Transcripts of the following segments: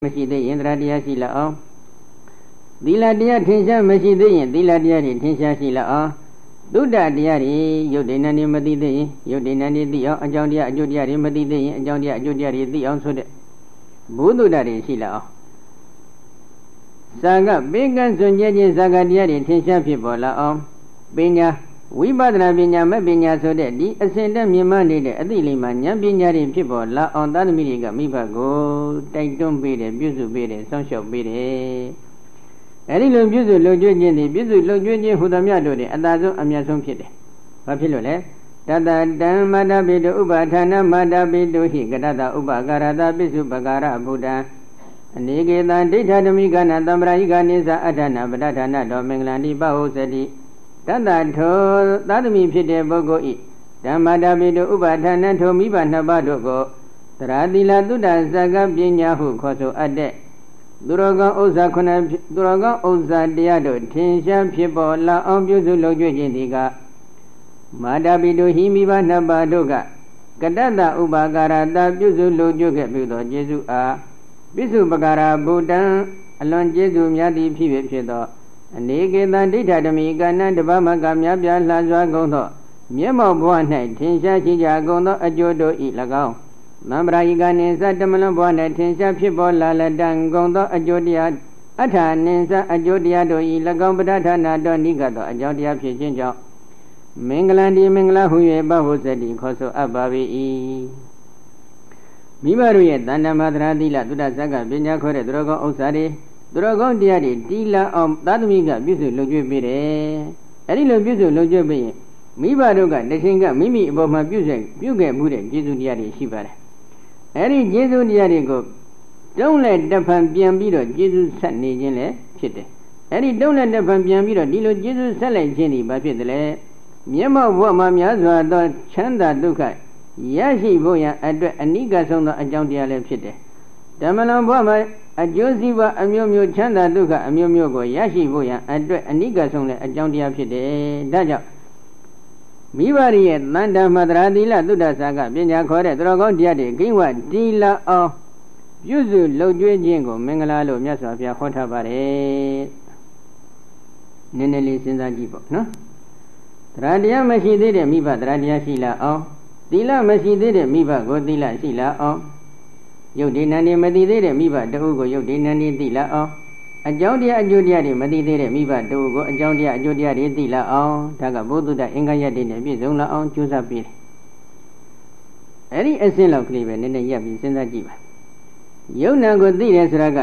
မရှိသေးရင်တရားတရားရှိလောက်အောင်သီလတရားထင်ရှားမရှိသေးရင်သီလတရားတွေထင်ရှားရှိလောက်အောင်သုဒ္ဓတရားတွေယုတ်ဒိဏနေမသိသေးရင်ယုတ်ဒိဏနေသိအောင်အကြောင်းတရားအကျိုးတရားတွေမသိသေးရင်အကြောင်းတရားအကျိုးတရားတွေသိအောင်ဆိုတဲ့ဘုသုဒ္ဓတွေရှိလောက်အောင်ဇာကပေကံစွန့်ကြဲခြင်းဇာကတရားတွေထင်ရှားဖြစ်ပေါ်လာအောင်ပညာဝိပဿနာပညာမဲ့ပညာဆိုတဲ့ဒီအစဉ်တက်မြင်မှနေတဲ့အသိလိမ္မာဉာဏ်ပညာတွေဖြစ်ပေါ်လာအောင်သာသမီတွေကမိဘကိုတိုက်တွန်းပေးတယ်ပြုစုပေးတယ်စောင့်ရှောက်ပေးတယ်အဲဒီလိုပြုစုလုံကျွေးခြင်းတွေပြုစုလုံကျွေးခြင်းဟူသမျှတို့တွေအသာဆုံးအမြတ်ဆုံးဖြစ်တယ်။ဘာဖြစ်လို့လဲတတတံမတ္တပိတုဥပါဌာနမတ္တပိတုဟိကတတဥပကာရတပိစုပကာရဗုဒ္ဓံအနေကေတံဒိဋ္ဌဓမိကနာတံပရာယိကနိသအဋ္ဌနာပဋ္ဌာနာတော်မင်္ဂလန္တိပဟောစတိတတထောသာသမီဖြစ်တဲ့ပုဂ္ဂိုလ်ဤဓမ္မတာပိတုဥပါဌာနထောမိဘနှစ်ပါးတို့ကိုသရတိလသုဒ္ဓဇဂပညာဟုခေါ်ဆိုအပ်တဲ့သူတော်ကောင်းဥစ္စာခုနှစ်သူတော်ကောင်းဥစ္စာတရားတို့ထင်ရှားဖြစ်ပေါ်လာအောင်ပြုစုလုပ်ကြခြင်းဒီကမာတာပိတုဟိမိဘနှစ်ပါးတို့ကကတ္တတဥပါကာရတာပြုစုလုပ်ကြခဲ့ပြုသောကျေစုအားပိစုပကာရဗုဒ္ဓံအလွန်ကျေစုများသည်ဖြစ်သောအနေကေတံဒိဋ္ဌဓမိကဏ္ဍတပမကမြပြလှစွာကုန်သောမျက်မှောက်ဘဝ၌ထင်ရှားရှိကြကုန်သောအကျိုးတို့ဤ၎င်းသံပရာယိကနိသတမလွန်ဘဝ၌ထင်ရှားဖြစ်ပေါ်လာလတံကုန်သောအကျိုးတရားအထာနိသအကျိုးတရားတို့ဤ၎င်းပဋ္ဌာနာတော်နိကသောအကြောင်းတရားဖြစ်ခြင်းကြောင့်မင်္ဂလံဒီမင်္ဂလာဟု၍ပဟုစတိခေါ်ဆိုအပ်ပါ၏မိဘတို့ရဲ့တဏ္ဍမသရသီလသုဒ္ဓဇဂပညာခေါ်တဲ့သူတော်ကောင်းဥစ္စာတွေသူတော်ကောင်းတရားတွေတီလာအောင်သာသမီကပြုစုလုပ်ကြွေးပေးတယ်အဲဒီလိုပြုစုလုပ်ကြွေးပေးရင်မိဘတို့ကတခြင်းကမိမိအပေါ်မှာပြုခဲ့မှုတဲ့ကျေးဇူးတရားတွေရှိပါတယ်အဲဒီကျေးဇူးတရားတွေကိုတုံးလက်တဖန်ပြန်ပြီးတော့ကျေးဇူးဆက်နေခြင်းလည်းဖြစ်တယ်အဲဒီတုံးလက်တဖန်ပြန်ပြီးတော့ဒီလိုကျေးဇူးဆက်လိုက်ခြင်းဒီဘာဖြစ်တယ်လဲမျက်မှောက်ဘဝမှာများစွာသောချမ်းသာဒုက္ခရရှိဖို့ရန်အတွက်အနိကဆုံးသောအကြောင်းတရားလည်းဖြစ်တယ်ဓမ္မလွန်ဘဝမှာအကျိုးစီးပွားအမျိုးမျိုးချမ်းသာဒုက္ခအမျိုးမျိုးကိုရရှိဖို့ရန်အတွက်အနိကဆုံးလည်းအကြောင်းတရားဖြစ်တယ်ဒါကြောင့်မိဘရဲ့တန်တမတရာသီလသုဒ္ဓဆာကပညာခေါ်တဲ့သူတော်ကောင်းတရားတွေကိဝတီလာအောင်ပြုစုလုပ်ကြွေးခြင်းကိုမင်္ဂလာလို့မြတ်စွာဘုရားဟောထားပါတယ်နည်းနည်းလေးစဉ်းစားကြည့်ပေါ့နော်တရားတရားမရှိသေးတဲ့မိဘတရားတရားရှိလာအောင်သီလမရှိသေးတဲ့မိဘကိုသီလရှိလာအောင်ယုတ်ဒီနန္ဒီမသိသေးတဲ့မိဘတအုပ်ကိုယုတ်ဒီနန္ဒီသိလာအောင်အကြောင်းတရားအကျိုးတရားတွေမသိသေးတဲ့မိဘတအုပ်ကိုအကြောင်းတရားအကျိုးတရားတွေသိလာအောင်ဒါကဘုဒ္ဓအင်္ဂယတ္တိနဲ့ပြည့်စုံလာအောင်ကြိုးစားပေးတယ်အဲ့ဒီအစင်းလောက်ကလေးပဲနည်းနည်းရပ်ပြီးစဉ်းစားကြည့်ပါယုတ်နာကိုသိတယ်ဆိုတာက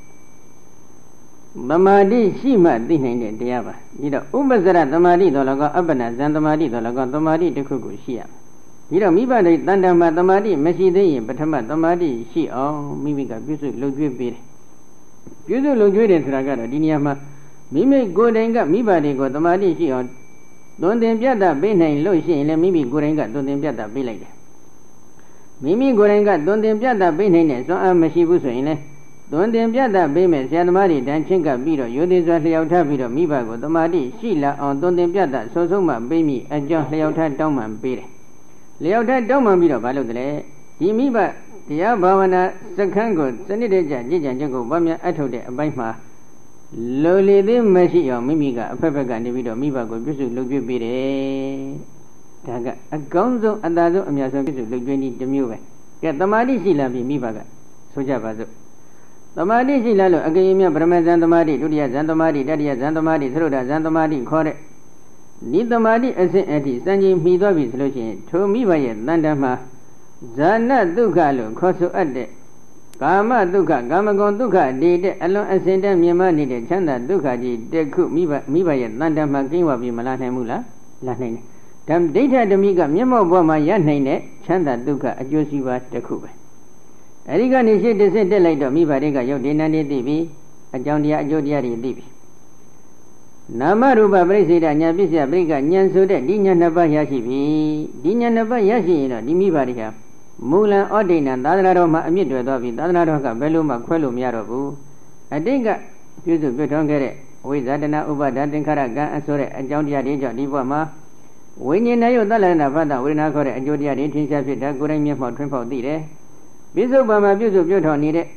သမာဓိရှိမှသိနိုင်တဲ့တရားပါဒီတော့ဥပ္ပစရသမာဓိတော်လည်းကအပ္ပနာဇံသမာဓိတော်လည်းကသမာဓိတစ်ခုခုရှိရပြီးတော့မိဘတွေတန်တမသမာဓိမရှိသေးရင်ပထမသမာဓိရှိအောင်မိမိကပြုစုလုပ်ကြွေးပေးတယ်ပြုစုလုပ်ကြွေးတယ်ဆိုတာကတော့ဒီနေရာမှာမိမိကိုယ်တိုင်ကမိဘတွေကိုသမာဓိရှိအောင်သွန်သင်ပြတ်တာပေးနိုင်လို့ရှိရင်လည်းမိမိကိုယ်တိုင်ကသွန်သင်ပြတ်တာပေးလိုက်တယ်မိမိကိုယ်တိုင်ကသွန်သင်ပြတ်တာပေးနိုင်တဲ့စွမ်းအားမရှိဘူးဆိုရင်လည်းသွန်သင်ပြတ်တာပေးမယ်ဆရာသမားတွေတန်းချင်းကပ်ပြီးတော့ရိုသေစွာလျှောက်ထားပြီးတော့မိဘကိုသမာဓိရှိလာအောင်သွန်သင်ပြတ်တာဆုံးဆုံးမှပေးမိအကြောင်းလျှောက်ထားတောင်းပန်ပေးတယ်လျှောက်ထားတောင်းပန်ပြီးတော့ဘာလုပ်တယ်လဲဒီမိဘတရားဘာဝနာစခန်းကိုစနစ်တကျကြည်ကြံချက်ကိုဗမာအထုတ်တဲ့အပိုင်းမှာလိုလေသေးမရှိအောင်မိမိကအဖက်ဖက်ကနေပြီးတော့မိဘကိုပြုစုလုပ်ကြွေးပေးတယ်ဒါကအကောင်းဆုံးအသာဆုံးအများဆုံးပြုစုလုပ်ကြွေးနည်းတစ်မျိုးပဲကဲသမာဓိရှိလာပြီမိဘကဆိုကြပါစို့သမာဓိရှိလာလို့အကရင်မြတ်ပရမဇန်သမာဓိဒုတိယဇန်သမာဓိတတိယဇန်သမာဓိသရုဒ္ဓဇန်သမာဓိခေါ်တဲ့ဒီသမာဓိအစဉ်အထိစံချိန်မှီသွားပြီဆိုလို့ရှိရင်ထိုမိဘရဲ့တန်တမှာဇာနဒုက္ခလို့ခေါ်ဆိုအပ်တဲ့ကာမဒုက္ခကာမဂုဏ်ဒုက္ခဒီတဲ့အလွန်အစင်တည်းမြင်မနေတဲ့ချမ်းသာဒုက္ခကြီးတစ်ခုမိဘရဲ့တန်တမှာကင်းဝပြီးမလာနိုင်ဘူးလားလာနိုင်တယ်ဓမ္မဒိဋ္ဌဓမိကမျက်မှောက်ဘဝမှာရနိုင်တဲ့ချမ်းသာဒုက္ခအကျိုးစီးပွားတစ်ခုပဲအဲဒီကနေရှေ့တစ်ဆင့်တက်လိုက်တော့မိဘတွေကယုတ်ဒီနန္ဒီသိပြီအကြောင်းတရားအကျိုးတရားတွေသိပြီနာမရူပပရိစ္ဆေဒညာပစ္စယပရိကဉာဏ်ဆိုတဲ့ဒီဉာဏ်နှစ်ပါးရရှိပြီဒီဉာဏ်နှစ်ပါးရရှိရင်တော့ဒီမိဘတွေဟာမူလံဩဒိဏသာသနာတော်မှာအမြင့်တွယ်သွားပြီသာသနာတော်ကဘယ်လိုမှခွဲလို့မရတော့ဘူးအတိတ်ကပြုစုပြုထောင်ခဲ့တဲ့ဝိဇာတနာဥပါဒသင်္ခါရကံအဆိုတဲ့အကြောင်းတရားတွေကြောင့်ဒီဘဝမှာဝိညာဉ်နဲ့ယုတ်သလနာဖတ်တာဝေဒနာခေါ်တဲ့အကျိုးတရားတွေထင်ရှားဖြစ်တာကိုယ်တိုင်မျက်မှောက်ထွန်းဖောက်သိတယ်ပိစုပ္ပံမှာပြုစုပြုထောင်နေတဲ့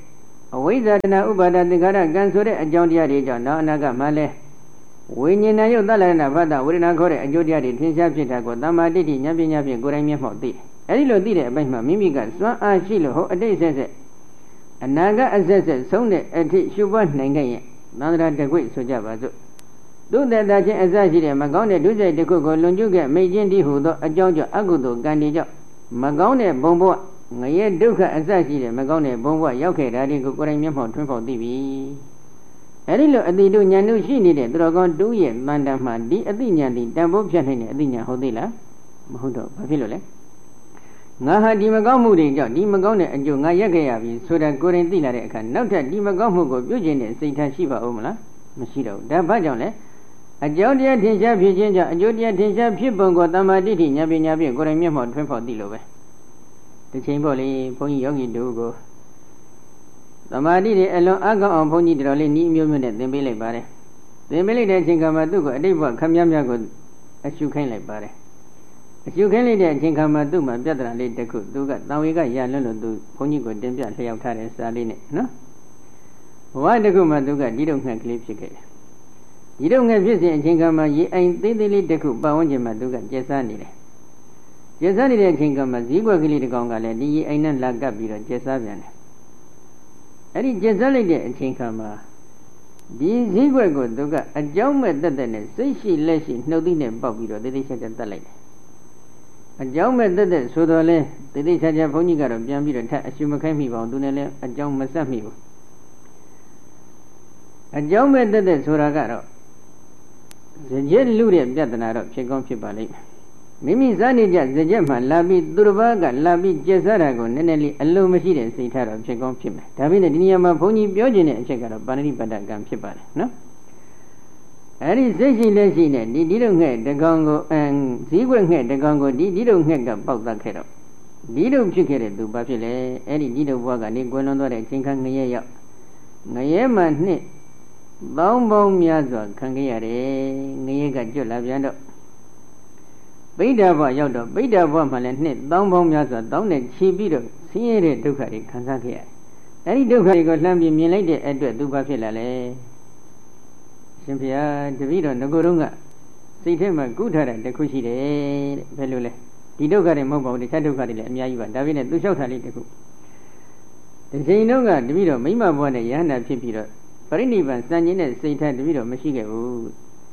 အဝိဇ္ဇာတဏဥပါဒသင်္ခါရကံဆိုတဲ့အကြောင်းတရားတွေကြောင့်နောက်အနာဂတ်မှာလဲဝိညာဉ်ယုတ်သလရဏဘဒ္ဒဝေဒနာခေါ်တဲ့အကျိုးတရားတွေထင်ရှားဖြစ်တာကိုတမ္မာတိဋ္ဌိဉာဏ်ပညာဖြင့်ကိုယ်တိုင်မျက်မှောက်သိတယ်အဲဒီလိုသိတဲ့အပိုင်းမှာမိမိကစွမ်းအားရှိလို့ဟောအတိတ်ဆက်ဆက်အနာဂတ်အဆက်ဆက်ဆုံးတဲ့အထိရှုပွားနိုင်ခဲ့ရင်သန္တရာတကွိဆိုကြပါစို့သူတတချင်းအစရှိတဲ့မကောင်းတဲ့ဒုစရိုက်တစ်ခုကိုလွန်ကျူးခဲ့မိတ်ချင်းတည်းဟူသောအကြောင်းကြောင့်အကုသိုလ်ကံတွေကြောင့်မကောင်းတဲ့ဘုံဘဝငရဲဒုက္ခအစရှိတဲ့မကောင်းတဲ့ဘုံဘဝရောက်ခဲ့တာတွေကိုကိုယ်တိုင်မျက်မှောက်ထွန်းဖော်သိပြီအဲဒီလိုအတိတုဉာဏ်တို့ရှိနေတဲ့သူတော်ကောင်းတူးရဲ့တန်တမ်းမှာဒီအတိဉာဏ်ဒီတန်ဖိုးဖြတ်နိုင်တဲ့အတိဉာဏ်ဟုတ်သေးလားမဟုတ်တော့ဘာဖြစ်လို့လဲငါဟာဒီမကောင်းမှုတွေကြောင့်ဒီမကောင်းတဲ့အကျိုးငါရက်ခဲ့ရပြီဆိုတာကိုယ်တိုင်သိလာတဲ့အခါနောက်ထပ်ဒီမကောင်းမှုကိုပြုကျင့်တဲ့စိတ်ထားရှိပါဦးမလားမရှိတော့ဘူးဒါဘာကြောင့်လဲအကြောင်းတရားထင်ရှားဖြစ်ခြင်းကြောင့်အကျိုးတရားထင်ရှားဖြစ်ပုံကိုတမ္မာတိဋ္ဌိဉာဏ်ပညာဖြင့်ကိုယ်တိုင်မျက်မှောက်ထွန်းဖော်သိလို့ပဲတစ်ချိန်ပေါ့လေဘုန်းကြီးယောဂီတို့ကိုတမ္မာတိတွေအလွန်အကောင်းအောင်ဘုန်းကြီးတော်လေးဤအမျိုးမျိုးနဲ့သင်ပေးလိုက်ပါတယ်သင်ပေးလိုက်တဲ့အချိန်ကမှသူ့ကိုအတိတ်ဘဝခမည်းများကိုအရှုခိုင်းလိုက်ပါတယ်အရှုခိုင်းလိုက်တဲ့အချိန်ကမှသူ့မှာပြဿနာလေးတစ်ခုသူကတံဝေကရလွန်းလို့သူဘုန်းကြီးကိုတင်ပြလျှောက်ထားတဲ့စာလေးနဲ့နော်ဘဝတစ်ခုမှသူကဒီတော့ငှက်ကလေးဖြစ်ခဲ့တယ်ဒီတော့ငှက်ဖြစ်စဉ်အချိန်ကမှရေအိမ်သေးသေးလေးတစ်ခုပတ်ဝန်းကျင်မှာသူကကျက်စားနေတယ်ကျက်စားနေတဲ့အချိန်ကမှဇီးကွက်ကလေးတစ်ကောင်ကလည်းဒီရေအိမ်နဲ့လာကပ်ပြီးတော့ကျက်စားပြန်တယ်အဲ့ဒီကျက်စားလိုက်တဲ့အချိန်ခါမှာဒီဇီးကွက်ကိုသူကအကြောင်းမဲ့တက်တက်နဲ့စိတ်ရှိလက်ရှိနှုတ်သီးနဲ့ပေါက်ပြီးတော့သေသေးချာချာတတ်လိုက်တယ်အကြောင်းမဲ့တက်တက်ဆိုတော့လဲသေသေးချာချာဘုန်းကြီးကတော့ပြန်ပြီးတော့ထပ်အရှုမခိုင်းမိပါဘူးသူနဲ့လည်းအကြောင်းမဆက်မိဘူးအကြောင်းမဲ့တက်တက်ဆိုတာကတော့ဇကြက်လူတဲ့ပြဿနာတော့ဖြစ်ကောင်းဖြစ်ပါလိမ့်မယ်မိမိစားနေကြဇကြက်မှလာပြီးသူတစ်ပါးကလာပြီးကျက်စားတာကိုနည်းနည်းလေးအလုံးမရှိတဲ့စိတ်ထားတော့ဖြစ်ကောင်းဖြစ်မယ်ဒါပေမဲ့ဒီနေရာမှာဘုန်းကြီးပြောခြင်းတဲ့အချက်ကတော့ပါဏိတိပတ္တကံဖြစ်ပါတယ်နော်အဲ့ဒီစိတ်ရှိလက်ရှိနဲ့ဒီလိုငှက်တကောင်ကိုဇီးကွက်ငှက်တကောင်ကိုဒီလိုငှက်ကပေါက်တတ်ခဲ့တော့ဒီလိုဖြစ်ခဲ့တဲ့သူဘာဖြစ်လဲအဲ့ဒီဒီလိုဘဝကနေကွယ်လွန်သွားတဲ့အချိန်ခါငရဲရောက်ငရဲမှနှစ်ပေါင်းပေါင်းများစွာခံခဲ့ရတယ်ငရဲကကျွတ်လာပြန်တော့ဗိဒ္ဓဘဝရောက်တော့ဗိဒ္ဓဘဝမှာလည်းနှစ်ပေါင်းပေါင်းများစွာတောင်းနဲ့ချီပြီးတော့ဆင်းရဲတဲ့ဒုက္ခတွေခံစားခဲ့ရတယ်အဲဒီဒုက္ခတွေကိုလှမ်းပြီးမြင်လိုက်တဲ့အတွက်သူဘာဖြစ်လာလဲရှင်ဘုရားတပည့်တော်ငကိုယ်တုန်းကစိတ်ထဲမှာကုထားတဲ့တခုရှိတယ်တဲ့ဘယ်လိုလဲဒီဒုက္ခတွေမဟုတ်ပါဘူးတခြားဒုက္ခတွေလည်းအများကြီးပါဒါပေမဲ့သူလျှောက်ထားလေးတခုဒီချိန်တုန်းကတပည့်တော်မိမဘဝနဲ့ယဟန္တာဖြစ်ပြီးတော့ပရိနိဗ္ဗာန်စံကျင်တဲ့စိတ်ထားတပည့်တော်မရှိခဲ့ဘူး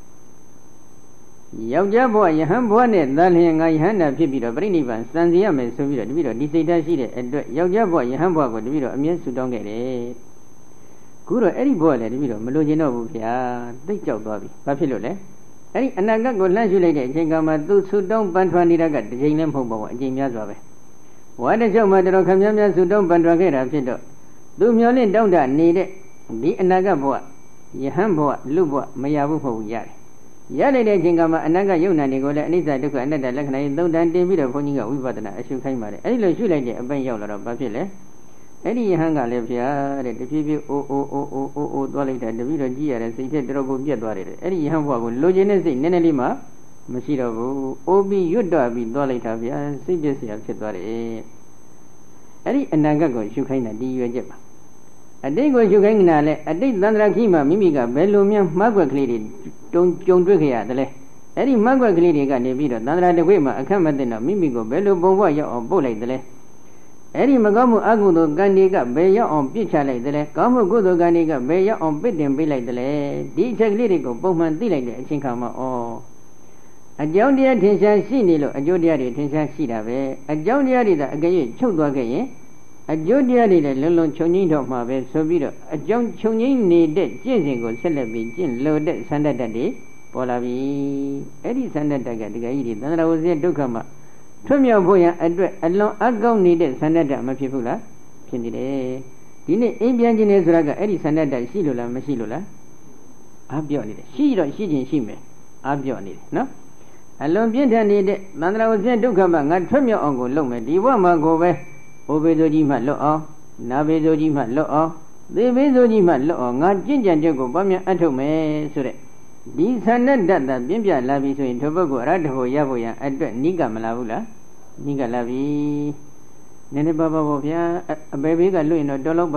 ယောက်ျားဘဝယဟန်ဘဝနဲ့သာလျှင်ငါယဟန္တာဖြစ်ပြီးတော့ပရိနိဗ္ဗာန်စံစီရမယ်ဆိုပြီးတော့တပည့်တော်ဒီစိတ်ထားရှိတဲ့အတွက်ယောက်ျားဘဝယဟန်ဘဝကိုတပည့်တော်အမြဲဆုတောင်းခဲ့တယ်ခုတော့အဲ့ဒီဘဝလည်းတပည့်တော်မလိုချင်တော့ဘူးဗျာသိကြောက်သွားပြီဘာဖြစ်လို့လဲအဲ့ဒီအနာဂတ်ကိုလှမ်းရှုလိုက်တဲ့အချိန်ကမှသူဆုတောင်းပန်ထွန်နေတာကတစ်ချိန်လည်းမဟုတ်ပါဘူးအချိန်များစွာပဲဝါတစ်ချုပ်မှတော်ခမများများဆုတောင်းပန်ထွန်ခဲ့တာဖြစ်တော့သူမျောလင့်တောင်းတနေတဲ့ဒီအနာဂတ်ဘဝယဟန်ဘဝလူဘဝမရဘူးမဟုတ်ဘူးရတယ်ရလိုက်တဲ့အချိန်ကမှအနာဂတ်ယုံနာတွေကိုလည်းအနိစ္စဒုက္ခအနတ္တလက္ခဏာတွေသုံးတန်တင်ပြီးတော့ဘုန်းကြီးကဝိပဿနာအရှုခိုင်းပါတယ်အဲ့ဒီလိုရှုလိုက်တဲ့အပိုင်းရောက်လာတော့ဘာဖြစ်လဲအဲ့ဒီယဟန်ကလည်းဗျာတဲ့တဖြည်းဖြည်းအိုးသွားလိုက်တာတပည့်တော်ကြည့်ရတဲ့စိတ်ထဲတော်ကိုပြက်သွားတယ်အဲ့ဒီယဟန်ဘဝကိုလိုချင်တဲ့စိတ်နည်းနည်းလေးမှမရှိတော့ဘူးအိုးပြီးရွတ်တော့ပြီးသွားလိုက်တာဗျာစိတ်ပြည့်စရာဖြစ်သွားတယ်အဲ့ဒီအနာဂတ်ကိုရှုခိုင်းတာဒီရွယ်ချက်ပါအတိတ်ကိုရှုခိုင်းနေတာလဲအတိတ်သန္တရာခိမှာမိမိကဘယ်လိုများမှတ်ွက်ကလေးတွေကြုံတွေ့ခဲ့ရတယ်လဲအဲ့ဒီမှတ်ွက်ကလေးတွေကနေပြီးတော့သန္တရာတကွေ့မှာအခက်မသိတော့မိမိကိုဘယ်လိုပုံဘဝရောက်အောင်ပို့လိုက်တယ်လဲအဲ့ဒီမကောင်းမှုအကုသိုလ်ကံတွေကဘယ်ရောက်အောင်ပြစ်ချလိုက်တယ်လဲကောင်းမှုကုသိုလ်ကံတွေကဘယ်ရောက်အောင်ပစ်တင်ပေးလိုက်တယ်လဲဒီအချက်ကလေးတွေကိုပုံမှန်သိလိုက်တဲ့အချိန်ခါမှာအကြောင်းတရားထင်ရှားရှိနေလို့အကျိုးတရားတွေထင်ရှားရှိတာပဲအကြောင်းတရားတွေသာအကယ်၍ချုပ်သွားခဲ့ရင်အကျိုးတရားတွေလည်းလုံးလုံးချုပ်ငိမ့်တော့မှာပဲဆိုပြီးတော့အကြောင်းချုပ်ငိမ့်နေတဲ့ကျင့်စဉ်ကိုဆက်လက်ပြီးကျင့်လို့တဲ့ဆန္ဒတ္တတွေပေါ်လာပြီအဲ့ဒီဆန္ဒတ္တကဒီကကြီးတွေသန္တရာဝဇ္ဇဒုက္ခမှာထွတ်မြောက်ဖို့ရန်အတွက်အလွန်အကောင်းနေတဲ့ဆန္ဒတ္တမဖြစ်ဘူးလားဖြစ်နေတယ်ဒီနေ့အိမ်ပြန်ခြင်းနေဆိုတာကအဲ့ဒီဆန္ဒတ္တရှိလို့လားမရှိလို့လားအားပြော့နေတယ်ရှိတော့ရှိခြင်းရှိမယ်အားပြော့နေတယ်နော်အလွန်ပြင်းထန်နေတဲ့သန္တရာဝဇ္ဇဒုက္ခမှာငါထွတ်မြောက်အောင်ကိုလုပ်မယ်ဒီဘဝမှာကိုပဲဩဘေဇိုကြီးမှလွတ်အောင်နာဘေဇိုကြီးမှလွတ်အောင်သေဘေဇိုကြီးမှလွတ်အောင်ငါကျင့်ကြံချက်ကိုပွားများအထုတ်မယ်ဆိုတဲ့ဒီသန္နတ္တတာပြင်းပြလာပြီဆိုရင်ထိုပုဂ္ဂိုလ်အရဟတဖို့ရဖို့ရန်အတွက်နိကမလာဘူးလားနိကလာပြီနည်းနည်းပါပါဗျာအပေဘေးကလွတ်ရင်တော့တော်လောက်ပါပြီ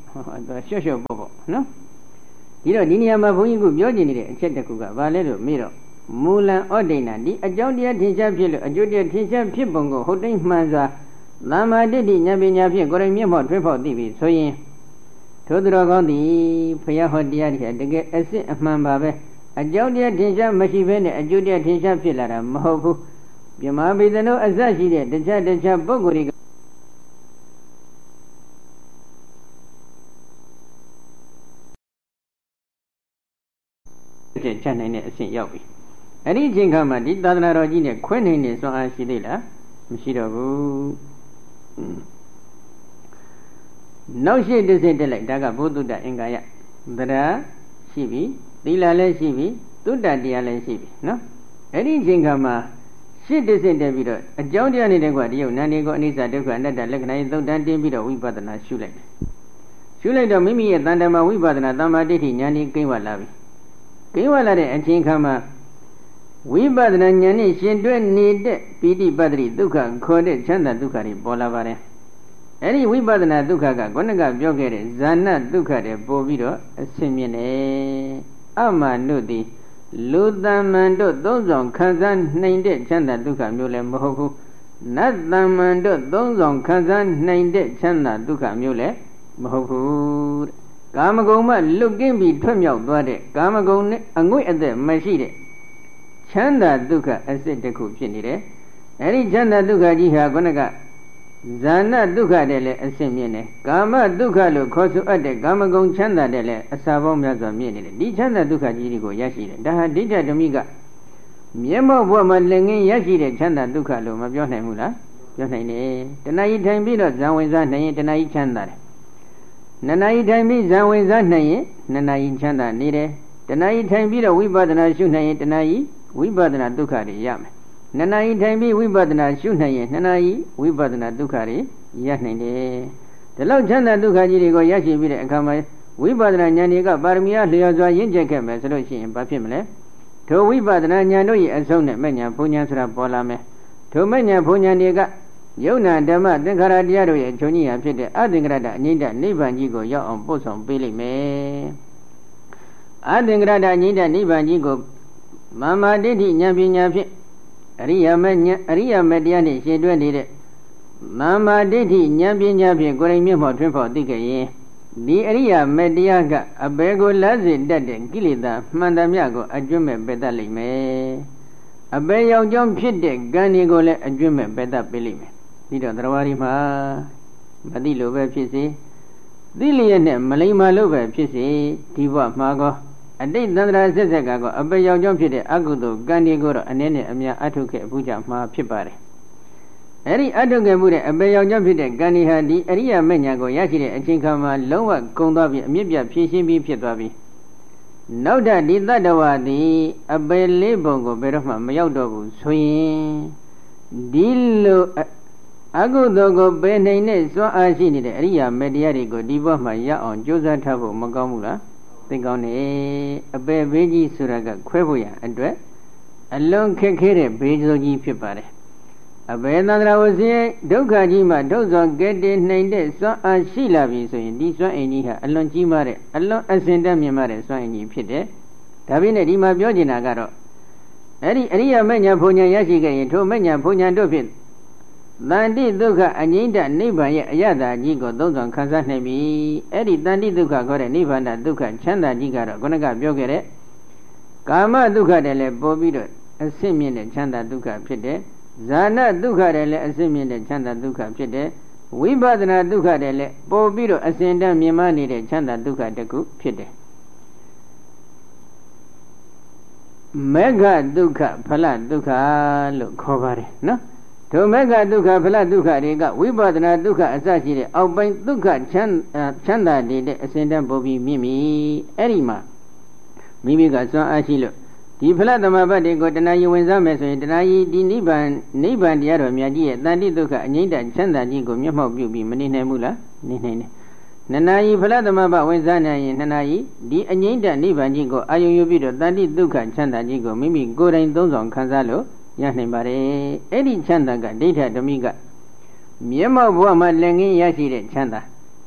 လျှော့လျှော့ပေါ့ပေါ့နော်ဒီတော့ဒီနေရာမှာဘုန်းကြီးကပြောချင်နေတဲ့အချက်တစ်ခုကဘာလဲလို့မေးတော့မူလံဩဒိဏဒီအကြောင်းတရားထင်ရှားဖြစ်လို့အကျိုးတရားထင်ရှားဖြစ်ပုံကိုဟုတ်တိုင်းမှန်စွာသမ္မာဒိဋ္ဌိဉာဏ်ပညာဖြင့်ကိုယ်တိုင်မျက်မှောက်ထွန်းဖော်သိပြီဆိုရင်ထိုသူတော်ကောင်းသည်ဘုရားဟောတရားတွေတကယ်အစစ်အမှန်ပါပဲအကြောင်းတရားထင်ရှားမရှိဘဲနဲ့အကျိုးတရားထင်ရှားဖြစ်လာတာမဟုတ်ဘူးမြမဘိသနုအစရှိတဲ့တခြားပုဂ္ဂိုလ်တွေချက်နိုင်တဲ့အဆင့်ရောက်ပြီအဲ့ဒီအချိန်ခါမှာဒီသာသနာတော်ကြီးနဲ့ခွဲနိုင်နေစွမ်းအားရှိသေးလားမရှိတော့ဘူးနောက်ရှိတစ်စိတ်တက်လိုက်ဒါကဘုဒ္ဓတအင်္ဂါယတရားရှိပြီသီလလည်းရှိပြီသုတ္တတရားလည်းရှိပြီနော်အဲ့ဒီအချိန်ခါမှာရှစ်တစ်စိတ်တက်ပြီးတော့အကြောင်းတရားနေတဲ့ကွာဒီယုတ်နာနေကိုအနိစ္စဒုက္ခအနတ္တလက္ခဏာရေးသုတ်တန်တင်းပြီးတော့ဝိပဿနာရှုလိုက်တယ်ရှုလိုက်တော့မိမိရဲ့တန်တမာဝိပဿနာသမ္မာဒိဋ္ဌိဉာဏ်ကြီးကိန်းဝလာပြီကိန်းဝလာတဲ့အချိန်ခါမှာဝိပဿနာဉာဏ်နဲ့ရှင်တွဲနေတဲ့ပိဋိပတ္တိဒုက္ခခေါ်တဲ့ချမ်းသာဒုက္ခတွေပေါ်လာပါတယ်အဲ့ဒီဝိပဿနာဒုက္ခကခုနကပြောခဲ့တဲ့ဇာနဒုက္ခတွေပို့ပြီးတော့အဆင့်မြင့်တယ်အမှန်တို့သည်လူတမ္မန်တို့သုံးဆောင်ခံစားနိုင်တဲ့ချမ်းသာဒုက္ခမျိုးလည်းမဟုတ်ဘူးနတ်တမ္မန်တို့သုံးဆောင်ခံစားနိုင်တဲ့ချမ်းသာဒုက္ခမျိုးလည်းမဟုတ်ဘူးကာမဂုဏ်မှလွတ်ကင်းပြီးထွက်မြောက်သွားတဲ့ကာမဂုဏ်နဲ့အငွေ့အသက်မရှိတဲ့ချမ်းသာဒုက္ခအစစ်တစ်ခုဖြစ်နေတယ်အဲဒီချမ်းသာဒုက္ခကြီးဟာခုနကဇာနဒုက္ခတဲ့လည်းအစစ်မြင့်တယ်ကာမဒုက္ခလို့ခေါ်ဆိုအပ်တဲ့ကာမဂုဏ်ချမ်းသာတဲ့လည်းအစာပေါင်းများစွာမြင့်နေတယ်ဒီချမ်းသာဒုက္ခကြီးတွေကိုရရှိတယ်ဒါဟာဒိဋ္ဌဓမိကမျက်မှောက်ဘဝမှာလက်ငင်းရရှိတဲ့ချမ်းသာဒုက္ခလို့မပြောနိုင်ဘူးလားပြောနိုင်တယ်တဏှာကြီးထိုင်ပြီးတော့ဇံဝင်စားနိုင်ရင်တဏှာကြီးချမ်းသာတယ်နှစ်နာရီထိုင်ပြီးဇံဝင်စားနိုင်ရင်နှစ်နာရီချမ်းသာနေတယ်တဏှာကြီးထိုင်ပြီးတော့ဝိပဿနာရှုနိုင်ရင်တဏှာကြီးဝိပဿနာဒုက္ခတွေရမယ်နှစ်နာရီထိုင်ပြီးဝိပဿနာရှုနိုင်ရင်နှစ်နာရီဝိပဿနာဒုက္ခတွေရနိုင်တယ်ဒီလောက်ချမ်းသာဒုက္ခကြီးတွေကိုရရှိပြီးတဲ့အခါမှာဝိပဿနာဉာဏ်တွေကပါရမီအားလျော်စွာရင့်ကျက်ခဲ့မယ်ဆိုလို့ရှိရင်ဘာဖြစ်မလဲထိုဝိပဿနာဉာဏ်တို့ရဲ့အဆုံးနဲ့မဲ့ဉာဏ်ဘုံဉာဏ်ဆိုတာပေါ်လာမယ်ထိုမဲ့ဉာဏ်ဘုံဉာဏ်တွေကယုံနာဓမ္မသင်္ခါရတရားတို့ရဲ့အချုပ်ကြီးရာဖြစ်တဲ့အသင်္ခရတအငိမ့်တနိဗ္ဗာန်ကြီးကိုရောက်အောင်ပို့ဆောင်ပေးလိမ့်မယ်အသင်္ခရတအငိမ့်တနိဗ္ဗာန်ကြီးကိုမာမာဒိဋ္ဌိဉာဏ်ပညာဖြင့်အရိယာမေတရားနဲ့ရှင်းတွဲနေတဲ့မာမာဒိဋ္ဌိဉာဏ်ပညာဖြင့်ကိုယ်ရင်မျက်မှောက်ထွန်းဖော်သိခဲ့ရင်ဒီအရိယာမေတရားကအဘယ်ကိုလားစေတတ်တဲ့ကိလေသာမှန်သမျှကိုအကျွတ်မဲ့ပယ်တတ်လိမ့်မယ်အဘယ်ရောက်ကြောင်းဖြစ်တဲ့ကံတွေကိုလည်းအကျွတ်မဲ့ပယ်တတ်ပေးလိမ့်မယ်ဒီတော့တရားဝါဒီမှာမသိလို့ပဲဖြစ်စေသိလျက်နဲ့မလိမ္မာလို့ပဲဖြစ်စေဒီဘဝမှာကောအတိတ်သန္တရာဆက်ဆက်ကကောအပေရောက်ကြောင်းဖြစ်တဲ့အကုသိုလ်ကံတွေကိုတော့အနည်းနဲ့အများအထုခဲ့ဘူးကြမှာဖြစ်ပါတယ်အဲ့ဒီအထုခဲ့မှုတဲ့အပေရောက်ကြောင်းဖြစ်တဲ့ကံဒီဟာဒီအရိယာမဉ္ဇဉ်ကိုရရှိတဲ့အချိန်ခါမှာလုံးဝကုန်သွားပြီးအမြင့်ပြဖြည့်ရှင်းပြီးဖြစ်သွားပြီးနောက်ထပ်ဒီတတ္တဝါသည်အပေလေးပုံကိုဘယ်တော့မှမရောက်တော့ဘူးဆိုရင်ဒီလိုအကုသိုလ်ကိုပယ်နိုင်တဲ့စွမ်းအားရှိနေတဲ့အရိယာမေတရားတွေကိုဒီဘဝမှာရအောင်ကြိုးစားထားဖို့မကောင်းဘူးလားသိကောင်းတယ်အပေဘေးကြီးဆိုတာကခွဲဖို့ရအတွက်အလွန်ခက်ခဲတဲ့ဘေးစိုးကြီးဖြစ်ပါတယ်အပေသန္တရာဝစီဒုက္ခကြီးမှာဒုက္ခကဲတည်နိုင်တဲ့စွမ်းအားရှိလာပြီဆိုရင်ဒီစွမ်းအင်ကြီးဟာအလွန်ကြီးမားတဲ့အလွန်အစင်တတ်မြင့်မားတဲ့စွမ်းအင်ကြီးဖြစ်တယ်ဒါပေမဲ့ဒီမှာပြောချင်တာကတော့အဲ့ဒီအရိယာမဉ္ဇဉ်ဘုံဉဏ်ရရှိခဲ့ရင်ထိုမဉ္ဇဉ်ဘုံဉဏ်တို့ဖြင့်တန်တိဒုက္ခအငိမ့်တနိဗ္ဗာန်ရဲ့အရသာကြီးကိုသုံးဆောင်ခံစားနိုင်ပြီအဲ့ဒီတန်တိဒုက္ခခေါ်တဲ့နိဗ္ဗာန်ဒုက္ခချမ်းသာကြီးကတော့ခုနကပြောခဲ့တဲ့ကာမဒုက္ခတွေလည်းပေါ်ပြီးတော့အဆင့်မြင့်တဲ့ချမ်းသာဒုက္ခဖြစ်တယ်ဇာနဒုက္ခတွေလည်းအဆင့်မြင့်တဲ့ချမ်းသာဒုက္ခဖြစ်တယ်ဝိပဿနာဒုက္ခတွေလည်းပေါ်ပြီးတော့အစဉ်တန်းမြင်မနေတဲ့ချမ်းသာဒုက္ခတစ်ခုဖြစ်တယ်မေဃဒုက္ခဖလဒုက္ခလို့ခေါ်ပါတယ်နော်ဒုမေဃဒုက္ခဖလဒုက္ခတွေကဝိပဿနာဒုက္ခအစရှိတဲ့အောက်ပိုင်းဒုက္ခချမ်းသာတဲ့အစဉ်တန်းပေါ်ပြီးမြင်ပြီအဲ့ဒီမှာမိမိကစွမ်းအားရှိလို့ဒီဖလသမဘတ်တွေကိုတဏှာယဝင်စားမယ်ဆိုရင်တဏှာကြီးဒီနိဗ္ဗာန်တရားတော်မြတ်ကြီးရဲ့တန်တိဒုက္ခအငိမ့်တချမ်းသာကြီးကိုမျက်မှောက်ပြုပြီးမနေနိုင်ဘူးလားနေနိုင်တယ်နှစ်နာရီဖလသမဘတ်ဝင်စားနိုင်ရင်နှစ်နာရီဒီအငိမ့်တနိဗ္ဗာန်ကြီးကိုအာယုံယူပြီးတော့တန်တိဒုက္ခချမ်းသာကြီးကိုမိမိကိုယ်တိုင်သုံးဆောင်ခံစားလို့ရနိုင်ပါတယ်အဲ့ဒီချမ်းသာကဒိဋ္ဌဓမိကမျက်မှောက်ဘဝမှာလက်ငင်းရရှိတဲ့ချမ်းသာ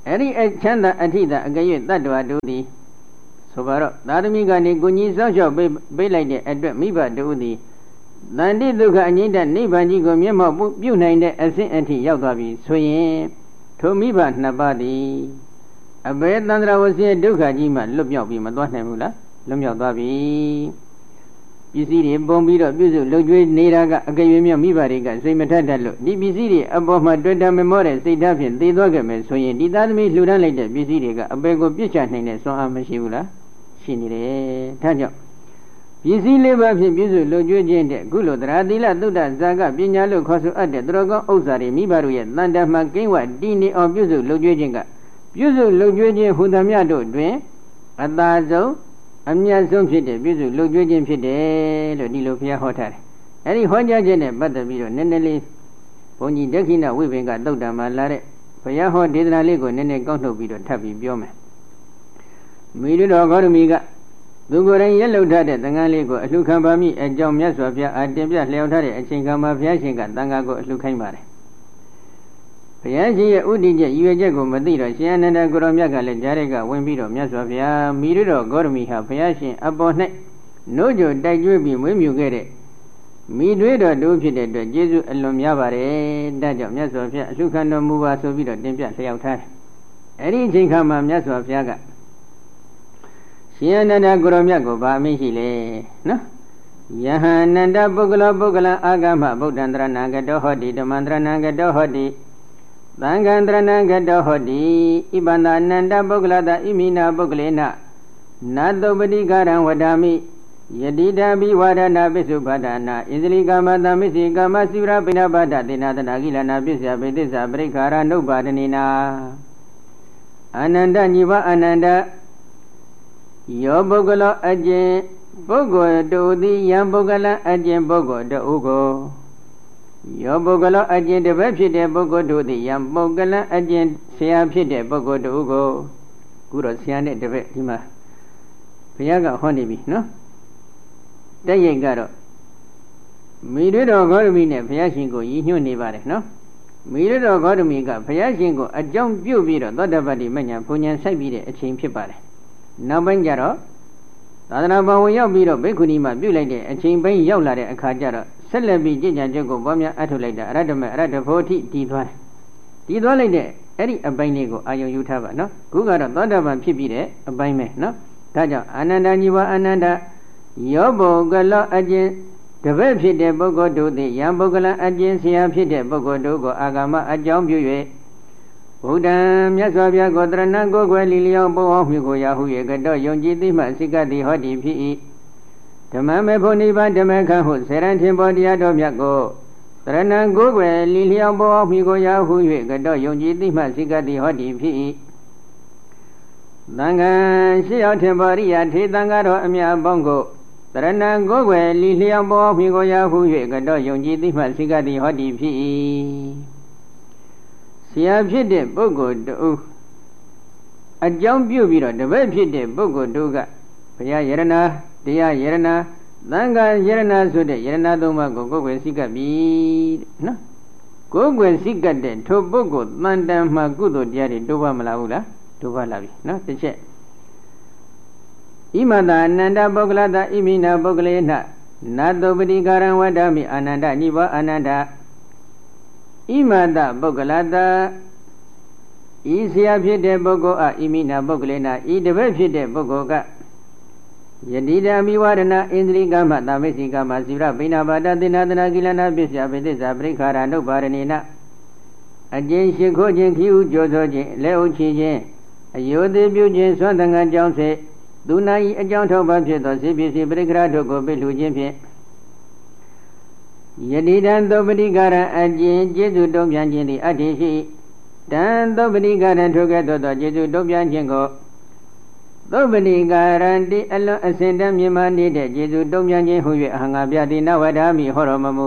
အဲ့ဒီအချမ်းသာအထိသာအကယ်၍တတ္တဝါတို့သည်ဆိုပါတော့သာသမီကနေကိုကြီးစောင့်ရှောက်ပေးလိုက်တဲ့အတွက်မိဘတို့သည်တန်တိဒုက္ခအငြိမ့်တဲ့နိဗ္ဗာန်ကြီးကိုမျက်မှောက်ပြုနိုင်တဲ့အဆင့်အထိရောက်သွားပြီဆိုရင်ထိုမိဘနှစ်ပါးသည်အဘယ်တန္တရာဝစီဒုက္ခကြီးမှလွတ်မြောက်ပြီးမသွားနိုင်ဘူးလားလွတ်မြောက်သွားပြီပစ္စည်းတွေပုံပြီးတော့ပြုစုလှုပ်ကြွေးနေတာကအကယ်၍မိဘတွေကစိတ်မထက်တတ်လို့ဒီပစ္စည်းတွေအပေါ်မှာတွေ့တာမမောတဲ့စိတ်ဓာတ်ဖြင့်သိသွားကြမယ်ဆိုရင်ဒီသားသမီးလှူဒန်းလိုက်တဲ့ပစ္စည်းတွေကအပေကိုပြစ်ချနိုင်တဲ့စွမ်းအားမရှိဘူးလားရှိနေတယ်ဒါကြောင့်ပစ္စည်းလေးပါးဖြင့်ပြုစုလှုပ်ကြွေးခြင်းတဲ့ခုလိုတရားသီလသုဒ္ဓဇာကပညာလို့ခေါ်ဆိုအပ်တဲ့သူတော်ကောင်းဥစ္စာတွေမိဘတို့ရဲ့တန်တမှကိန်းဝတည်နေအောင်ပြုစုလှုပ်ကြွေးခြင်းကပြုစုလှုပ်ကြွေးခြင်းဟူသမျှတို့တွင်အသာဆုံးအမြတ်ဆုံးဖြစ်တဲ့ပြုစုလှုပ်ကြွေးခြင်းဖြစ်တယ်လို့ဒီလိုဘုရားဟောထားတယ်။အဲဒီဟောကြားခြင်းနဲ့ပတ်သက်ပြီးတော့နည်းနည်းလေးဘုန်းကြီးဒက္ခိဏဝိပင်ကသုတ်တံမှာလာတဲ့ဘုရားဟောဒေသနာလေးကိုနည်းနည်းကောက်နှုတ်ပြီးတော့ထပ်ပြီးပြောမယ်။မိတို့တော်ဂေါရမီကသူကိုယ်တိုင်ရက်လုပ်ထားတဲ့သံဃာလေးကိုအလှခံပါမိအကြောင်းမြတ်စွာဘုရားအတင်ပြလျှောက်ထားတဲ့အချိန်ကမှဘုရားရှင်ကသံဃာကိုအလှခိုင်းပါတယ်ဘုရားရှင်ရဲ့ဥဒိချက်ရည်ရွယ်ချက်ကိုမသိတော့ရှင်အနန္ဒကိုရောမြတ်ကလည်းကြားရကဝင်ပြီးတော့မြတ်စွာဘုရားမိရတော်ဂေါရမီဟာဘုရားရှင်အပေါ်၌နိုးကြတိုက်ကျွေးပြီးမွေးမြူခဲ့တဲ့မိတွေးတော်တို့ဖြစ်တဲ့အတွက်ကျေးဇူးအလွန်များပါတယ်ဒါကြောင့်မြတ်စွာဘုရားအလှခံတော်မူပါဆိုပြီးတော့တင်ပြလျှောက်ထားတယ်အဲ့ဒီအချိန်ခါမှာမြတ်စွာဘုရားကရှင်အနန္ဒကိုရောမြတ်ကိုဗာအမိန့်ရှိလေနော်ယဟန်အနန္ဒပုဂ္ဂလောပုဂ္ဂလအာဂမဗုဒ္ဓံတရဏံကတောဟောတိဓမ္မံတရဏံကတောဟောတိသံဃံတရဏံကတောဟောတိဣပန္နအနန္တပုဂ္ဂလတဣမိနာပုဂ္ဂလေနနတုပတိကာရံဝဒာမိယတိတံဘိဝါဒနာပိစုပါဒနာဣဇလိကာမတမိစီကာမစီဝရပိဏပါဒတေနသနာကိလနာပစ္စယပိသစ္စာပရိခာရနုပါဒနေနာအနန္တညီဝအနန္တယောပုဂ္ဂလောအကျင့်ပုဂ္ဂိုလ်တို့သည်ယံပုဂ္ဂလအကျင့်ပုဂ္ဂိုလ်တို့ကိုယောပုဂ္ဂလောအကျင့်တစ်ပတ်ဖြစ်တဲ့ပုဂ္ဂိုလ်တို့သည်ယံပုဂ္ဂလအကျင့်ဆရာဖြစ်တဲ့ပုဂ္ဂိုလ်တို့ကိုခုတော့ဆရာနဲ့တစ်ပတ်ဒီမှာဘုရားကဟောနေပြီနော်တက်ရိတ်ကတော့မိရတော်ဂေါရမီနဲ့ဘုရားရှင်ကိုရည်ညွှန်းနေပါတယ်နော်မိရတော်ဂေါရမီကဘုရားရှင်ကိုအကြောင်းပြုပြီးတော့သောတပတ္တိမညာဘုံညာဆိုင်ပြီးတဲ့အချိန်ဖြစ်ပါတယ်နောက်ပိုင်းကျတော့သာသနာ့ဘဝရောက်ပြီးတော့ဘိက္ခုနီမှာပြုလိုက်တဲ့အချိန်ပိုင်းရောက်လာတဲ့အခါကျတော့ဆက်လက်ပြီးကြည်ကြံချက်ကိုပေါများအထုတ်လိုက်တာအရတ္တမအရတ္တဖို့ထိတည်သွားတယ်တည်သွားလိုက်တဲ့အဲ့ဒီအပိုင်းလေးကိုအာယုံယူထားပါနော်ခုကတော့သောတာပန်ဖြစ်ပြီးတဲ့အပိုင်းပဲနော်ဒါကြောင့်အာနန္ဒညီဝအာနန္ဒယောပုဂ္ဂလောအကျင့်တပည့်ဖြစ်တဲ့ပုဂ္ဂိုလ်တို့သည်ယံပုဂ္ဂလအကျင့်ဆရာဖြစ်တဲ့ပုဂ္ဂိုလ်တို့ကိုအာဂမအကြောင်းပြု၍ဘုဒ္ဓံမြတ်စွာဘုရားကိုတရဏကိုယ်ွယ်လီလျောင်းပုံအောင်မြကိုရာဟု၍ကတော့ယုံကြည်သိမှစိကတိဟောတိဖြစ်၏ဓမ္မမေဖို့နိဗ္ဗာန်ဓမ္မခံဟုစေရန်ထင်ပေါ်တရားတော်မြတ်ကိုတရဏကိုယ်ွယ်လီလျောင်းပုံအောင်မြကိုရာဟု၍ကတော့ယုံကြည်သိမှစိကတိဟောတိဖြစ်၏သံဃာရှိရောက်ထင်ပေါ်ရိယာထေသံဃာတော်အမြတ်ပေါင်းကိုတရဏကိုယ်ွယ်လီလျောင်းပုံအောင်မြကိုရာဟု၍ကတော့ယုံကြည်သိမှစိကတိဟောတိဖြစ်၏ဆရာဖြစ်တဲ့ပုဂ္ဂိုလ်တို့အကြောင်းပြုပြီးတော့တပည့်ဖြစ်တဲ့ပုဂ္ဂိုလ်တို့ကဘုရားယရဏတရားယရဏသံဃာယရဏဆိုတဲ့ယရဏသုံးပါးကိုကိုယ်ွယ်စိကပ်ပြီနော်ကိုယ်ွယ်စိကပ်တဲ့ထိုပုဂ္ဂိုလ်တန်တန်မှကုသိုလ်တရားတွေတိုးပါမလားဘူးလားတိုးပါလာပြီနော်တစ်ချက်ဣမတအနန္တပုဂ္ဂလတဣမိနာပုဂ္ဂလေနနတုပတိကာရံဝဒ္ဓမိအာနန္ဒနိဗ္ဗာအာနန္ဒဣမတပုဂ္ဂလတဤဆရာဖြစ်တဲ့ပုဂ္ဂိုလ်အားဣမိနာပုဂ္ဂလေနဤတပည့်ဖြစ်တဲ့ပုဂ္ဂိုလ်ကယတိတံမိဝရဏဣန္ဒြိကမတာမေစီကမစီရပိဏဘာတသေနသနာကိလနာပစ္စယပိသစ္စာပရိခာရနုပါရဏိနအကျဉ်ရှိခိုးခြင်းခီးဥကြောသောခြင်းလက်ဥချီခြင်းအယုသေးပြုခြင်းသွမ်းတန်ခံကြောင်းစေသူနာဤအကြောင်းထောက်ပံ့ဖြစ်သောစေပစ္စည်းပရိခရာတို့ကိုပိလှူခြင်းဖြင့်ယတိတံသောပတိကာရံအကျဉ်ကျေစုတုံးပြန်ခြင်းသည်အတ္တိရှိတံသောပတိကာရံထိုကဲ့သို့သောကျေစုတုံးပြန်ခြင်းကိုသောပတိကာရံတိအလွန်အစင်တမ်းမြင်မှနေတဲ့ကျေစုတုံးပြန်ခြင်းဟု၍အဟံငါပြတိနဝဒာမိဟောတော်မမူ